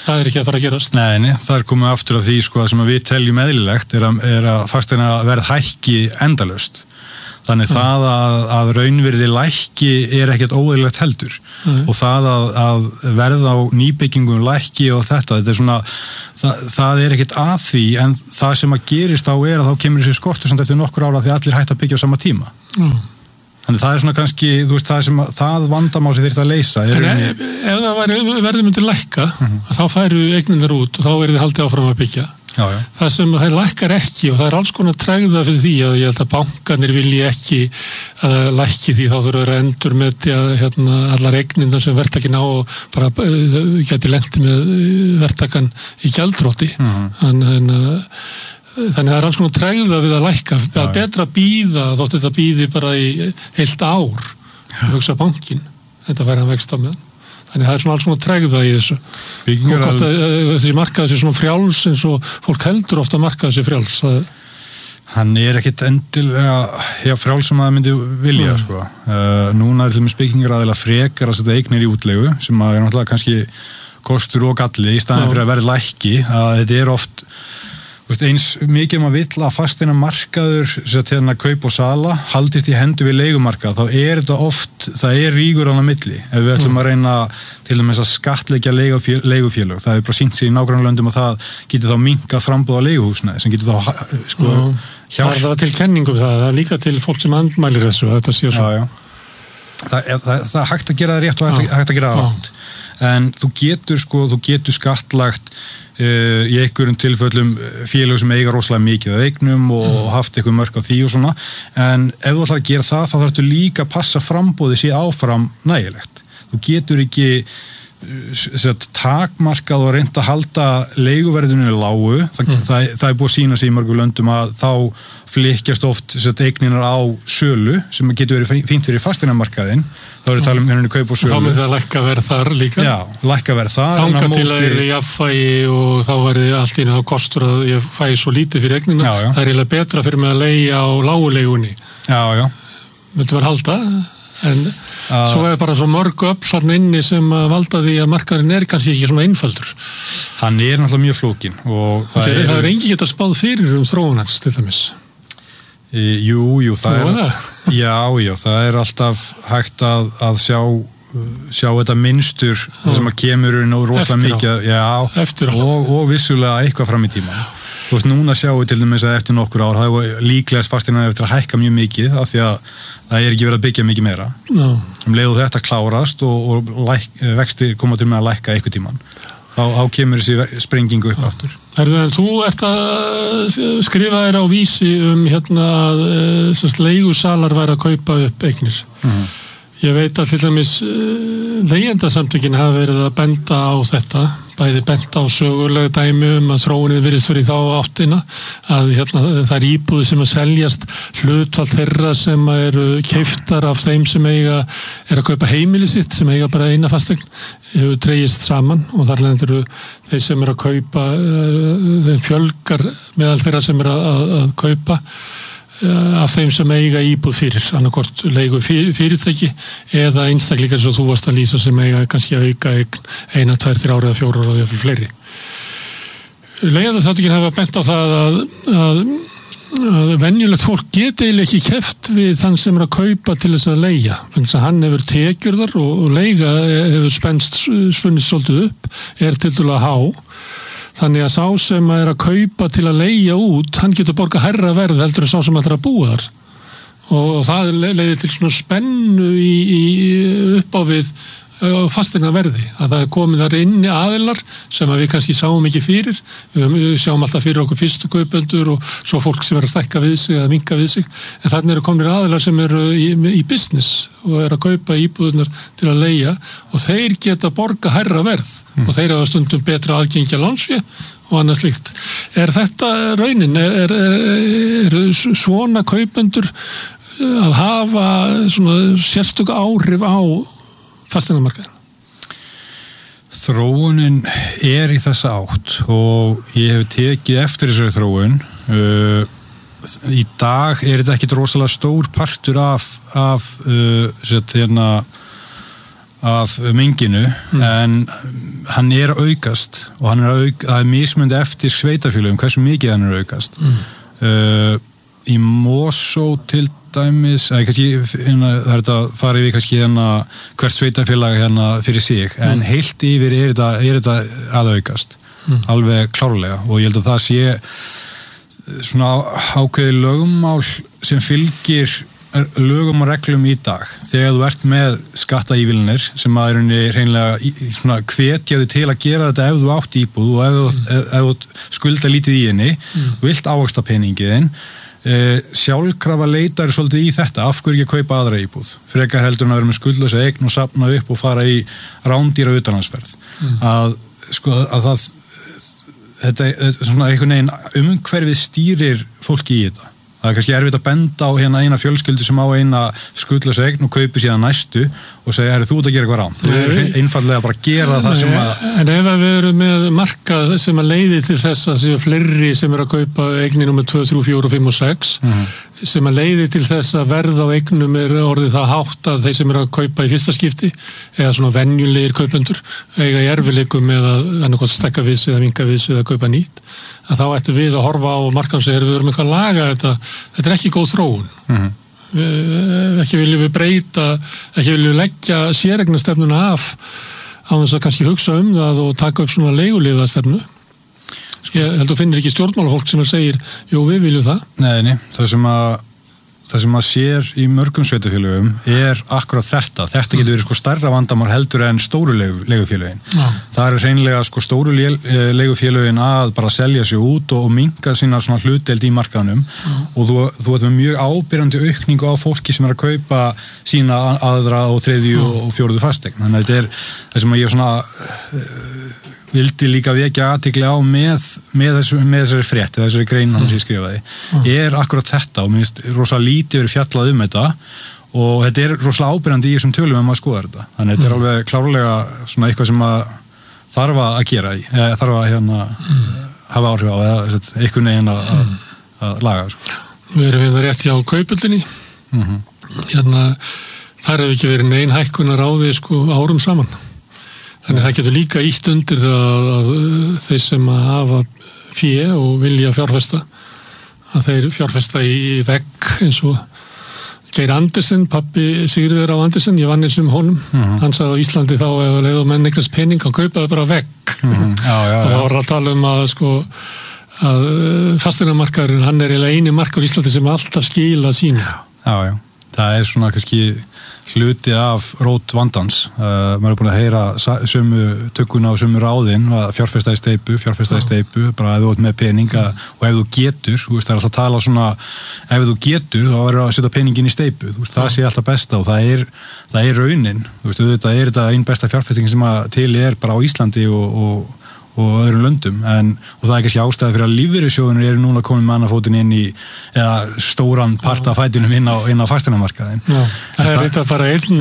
Það ekki að fara að gerast. Nei, það komið aftur af því sko sem við teljum eðlilegt er að fasteigna verð hækki endalaust. Þannig það að raunvirði lækki ekkert óeðlilegt heldur og það að verð á nýbyggingum lækki og þetta er svona, það ekkert að því en það sem að gerist þá að þá kemur þessi skortur samt eftir nokkur ára því allir hætta að byggja á sama tíma. Þannig það svona kannski, þú veist, það vandamál sem þyrfti að leysa. Ef það verði myndi lækka, þá færu eignirnar út og þá verði haldið áfram að byggja. Já. Það sem það lækkar ekki og það alls konar tregða fyrir því að ég held að bankarnir vilji ekki að lækki því þá þurfa að endur með allar eignirnar sem verktakinn á og bara geti lenti með verktakann í gjaldþroti. Þannig það alls konar tregða við að lækka. Það er betra að bíða þótt þetta bíði bara í heilt ár hugsa bankinn. Þetta væri hann vext á með. Þannig það er svona alls svona tregða í þessu. Og hvort þessi markaður sé svona frjáls eins og fólk heldur ofta markaður sé frjáls. Hann ekkit endilega frjáls sem það myndi vilja, sko. Núna til með spekingaræðilega frekar að setja eignir í útlegu sem að náttúrulega kannski kostur og galli í staðin fyrir að verða lækki. Að þetta oft eins mikið maður vill að fasteina markaður kaup og sala haldist í hendur við leigumarkað þá þetta oft, það rígur á milli ef við ætlum að reyna til dæmis að skattleggja leigufélög það bara sýnt sig í nágrannalöndum og það getur þá minnkað framboð á leiguhúsnæði sem getur þá Það var til kenningum það er líka til fólk sem andmælir þessu þetta sé svo Það er hægt að gera það rétt og hægt að gera það rátt en þú getur skattlagt í einhverjum tilfellum félög sem eiga rosalega mikið af eignum og haft eitthvað mörk á því og svona en ef þú ætlar að gera það þá þarftu líka að passa framboðið sé áfram nægilegt þú getur ekki takmarkað og reynt að halda leiguverðinu lágu það búið að sýna sig í mörgum löndum að þá flykkjast oft eigninar á sölu sem getur verið fínt fyrir fasteignamarkaðinn þá erum við talað henni kaup og sölu þá myndi það lækka verð þar líka já, lækka verð þar þanga til að það jafnvægi og þá verði allt í þá kostur að ég fæ svo lítið fyrir eignina það er eiginlega betra fyrir mig að leigja á láguleigunni myndi verið halda en svo bara svo mörg öfl þarna inni sem valda því að markaðurinn kannski ekki svona einfaldur hann náttúrulega mjög flókin og það er engin geta spáð fyrir þróun hans til dæmis Jú, það er alltaf hægt að sjá þetta mynstur sem að kemur nú rosalega mikið og vissulega eitthvað fram í tíma. Þú veist, núna sjáum við til dæmis að eftir nokkur ár það er líklegast fasteignar eftir að hækka mjög mikið af því að það ekki verið að byggja mikið meira. Leið þetta klárast og vextir koma til með að lækka eitthvað tíman. Þá kemur þessi sprengingu upp aftur. Þú ert að skrifa þér á vísi að leigusalar væri að kaupa upp eignir. Ég veit að til dæmis leigjendasamtökin hafa verið að benda á þetta, bæði benda á sögulega dæmi að þróunin virðist fyrir þá áttina að það er íbúðir sem að seljast hlutfall þeirra sem eru keyptar af þeim sem er að kaupa heimili sitt sem eiga bara eina fasteign hefur dregist saman og þar lendur þeir sem eru að kaupa þeim fjölgar meðal þeirra sem eru að kaupa af þeim sem eiga íbúð fyrir annarkort leigu fyrirtæki eða einstaklingar eins og þú varst að lýsa sem eiga kannski að auka 1, 2, 3 ára eða 4 ára eða fleiri. Leigjendasamtökin hafa bent á það að venjulegt fólk geti eiginlega ekki keppt við þann sem er að kaupa til þess að leigja. Þannig að hann hefur tekjurðar og leiga hefur spunnist svolítið upp, tiltölulega há. Þannig að sá sem er að kaupa til að leigja út, hann getur borgað hærra verð heldur en sá sem ætlar að búa þar. Og það leiðir til svona spennu upp á við fasteignaverði. Að það er komið þar inni aðilar sem að við kannski sáum ekki fyrir. Við sjáum alltaf fyrir okkur fyrstu kaupendur og svo fólk sem er að stækka við sig eða minnka við sig. En þannig eru komnir aðilar sem eru í business og er að kaupa íbúðunar til að leigja og þeir geta borgað hærra verð. Og þeir hafa stundum betra aðgengi að lánsfé og annað slíkt. Er þetta raunin? Er svona kaupendur að hafa svona sérstök áhrif á fasteignamarkaðinn? Þróunin í þessa átt og ég hef tekið eftir þessari þróun. Í dag þetta ekki rosalega stór partur af af menginu en hann aukast og hann það mismunandi eftir sveitafélögum hversu mikið hann aukast í Mosó til dæmis kannski, það þetta farið við kannski hvert sveitafélag fyrir sig en heilt yfir þetta að aukast alveg klárlega og ég held að það sé svona ákveðið lögmál sem fylgir lögum og reglum í dag þegar þú ert með skattaívilnir sem að hreinlega svona hvetjaðu til að gera þetta ef þú átt íbúð og ef þú skulda lítið í henni og vilt ávaxta peningiðinn sjálfkrafa leitar svolítið í þetta af hverju ekki að kaupa aðra íbúð frekar heldur að vera með skuldlausa eign og safna upp og fara í rándýra utanlandsferð að það þetta svona einhvern veginn umhverfið stýrir fólki í þetta það kannski erfitt að benda á eina fjölskyldu sem á eina skuldlausa eign og kaupi síðan næstu og segja, þú ert að gera eitthvað ránt þau eru einfallega bara að gera það sem að En ef við erum með markað sem að leiði til þess að séu fleiri sem eru að kaupa eignir nummer 2, 3, 4, 5 og 6 sem að leiði til þess að verð á eignum orðið það hátt að þeir sem eru að kaupa í fyrsta skipti eða svona venjulegir kaupendur eiga í erfiðleikum með að annað hvort stekka viss eða vinka viss eða kaupa nýtt að þá ættum við að horfa á markansegir við erum eitthvað að laga þetta ekki góð þróun ekki viljum við breyta ekki viljum við leggja séreignastefnuna af á þess að kannski hugsa það og taka upp svona leiguliðastefnu ég held að finnir ekki stjórnmálafólk sem segir, jú við viljum það Nei, það sem að sér í mörgum sveitafélögum akkurat þetta getur verið stærra vandamál heldur en stóru leigufélögin það hreinlega stóru leigufélögin að bara selja sig út og minnka sína svona hlutdeild í markaðnum og þú ert með mjög ábyrjandi aukningu á fólki sem að kaupa sína aðra og þriðju og fjóruðu fasteign þannig að þetta það sem að ég svona vildi líka vekja athygli á með þessari frétti, þessari grein sem ég skrifaði, akkurat þetta og mér finnst rosalega lítið verið fjallað þetta og þetta rosalega ábyrjandi í þessum tölum að skoða þetta. Þannig þetta alveg klárlega svona eitthvað sem að þarf að gera í, þarf að hafa áhrif á eða einhvern veginn að laga. Sko. Við erum rétt hjá Kauphöllinni. Þar hefur ekki verið nein hækkunar á því árum saman. Þannig það getur líka ítt undir það að þeir sem hafa fé og vilja fjárfesta að þeir fjárfesta í vegg eins og Geir Andersen, pappi Sigurður á Andersen, ég vann eins honum hann sagði á Íslandi þá ef að leiða menn einhvers pening þá kaupaði bara vegg og það var að tala að fasteignamarkaðurinn hann eiginlega eini markaður í Íslandi sem alltaf skila sínu Já, það svona kannski hluti af rót vandans maður búin að heyra sömu tökkuna og sömu ráðin að fjárfesta í steypu bara ef þú ert með pening og ef þú getur það alltaf að tala svona ef þú getur þá verður að setja peningin í steypu það sé alltaf besta og það er raunin þetta þetta einn besta fjárfesting sem til bara á Íslandi og öðrum löndum og það kannski ástæði fyrir að lífeyrissjóðunir eru núna komin með annarfótinn inn í eða stóran part af fætinum inn á fasteignamarkaðinn. Það þetta bara einn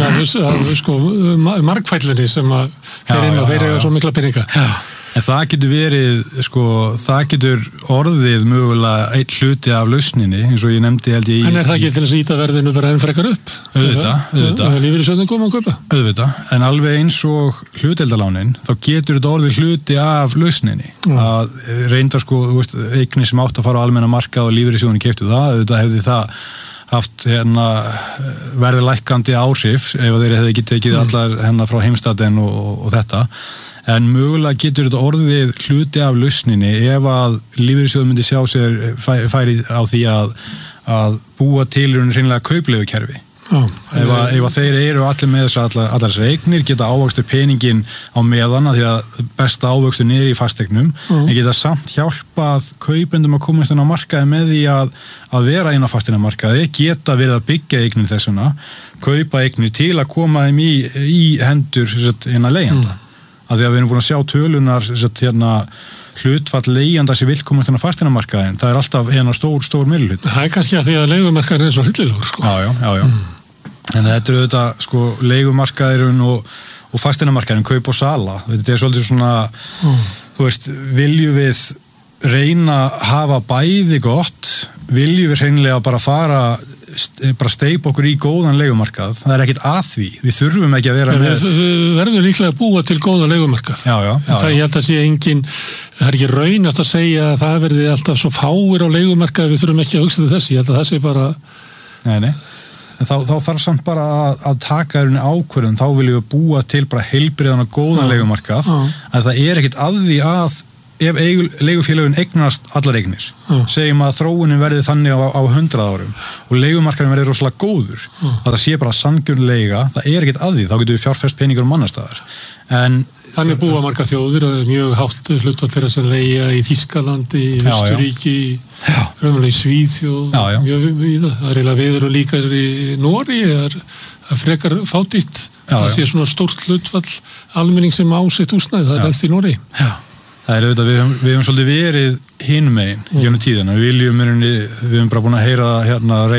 af margfællunni sem að fer inn og þeir eiga svo mikla peninga. En það getur verið, það getur orðið mögulega einn hluti af lausninni, eins og ég nefndi held ég í... En það ekki til þess að íta verðinu bara enn frekar upp? Auðvitað. Lífeyrissjóðin koma að kaupa? Auðvitað, en alveg eins og hlutdeildarlánin, þá getur þetta orðið hluti af lausninni. Að reynda eignir sem átt að fara á almenna markað og lífeyrissjóðin keyptu það, auðvitað hefði það haft verið lækkandi áhrif ef þeir hefði ekki tekið allar frá heimstaden og þetta. En mögulega getur þetta orðið hluti af lausninni ef að lífeyrissjóður myndi sjá sér færi á því að búa til hreinlega kaupleigukerfi. Ef að þeir eru allir með allar þessar eignir, geta ávöxtur peningin á meðan því að besta ávöxtur niður í fasteignum, en geta samt hjálpað kaupendum að komast inn á markaði með því að vera inn á fasteignamarkaði, geta verið að byggja eignir þessuna, kaupa eignir til að koma þeim í hendur leigjanda. Að því að við erum búin að sjá tölunar hlutfall leigjanda sem vill komast inn á fasteignamarkaðinn, það er alltaf stór meirihluti. Það er kannski að því að leigumarkaðurinn er svo hryllilegur. Já. En þetta auðvitað leigumarkaðurinn og fasteignamarkaðurinn, kaup og sala. Þetta svolítið svona, viljum við reyna að hafa bæði gott, viljum við hreinlega bara fara bara steypa okkur í góðan leigumarkað, það ekkert að því, við þurfum ekki að vera með... Við verðum líklega að búa til góða leigumarkað. Já. Það ég held að sé engin, það ekki raunhæft að segja að það verði alltaf svo fáir á leigumarkað, við þurfum ekki að hugsa til þess, ég held að það sé bara... Nei. En þá þarf samt bara að taka ákvörðun, þá viljum við búa til bara heilbriðan og góðan leigumarkað, að það ekkert að því að ef leigufélögin eignast allar eignir, segjum að þróunin verði þannig á 100 árum og leigumarkaðin verði rosalega góður, að það sé bara sanngjörn leiga, það ekkert að því, þá getum við fjárfest peningur um annarstaðar. Þannig búa margar þjóðir og mjög hátt hlutfall þeirra sem leigja í Þýskalandi, í Austurríki, raunverulega í Svíþjóð, mjög við það. Það eiginlega við erum líka í Noregi, það frekar fátítt, það sé svona stórt hlutfall almenning sem á sitt húsnæði, það helst í Noregi. Það auðvitað, við höfum svolítið verið hinum megin gegnum tíðina, við höfum bara búin að heyra hérna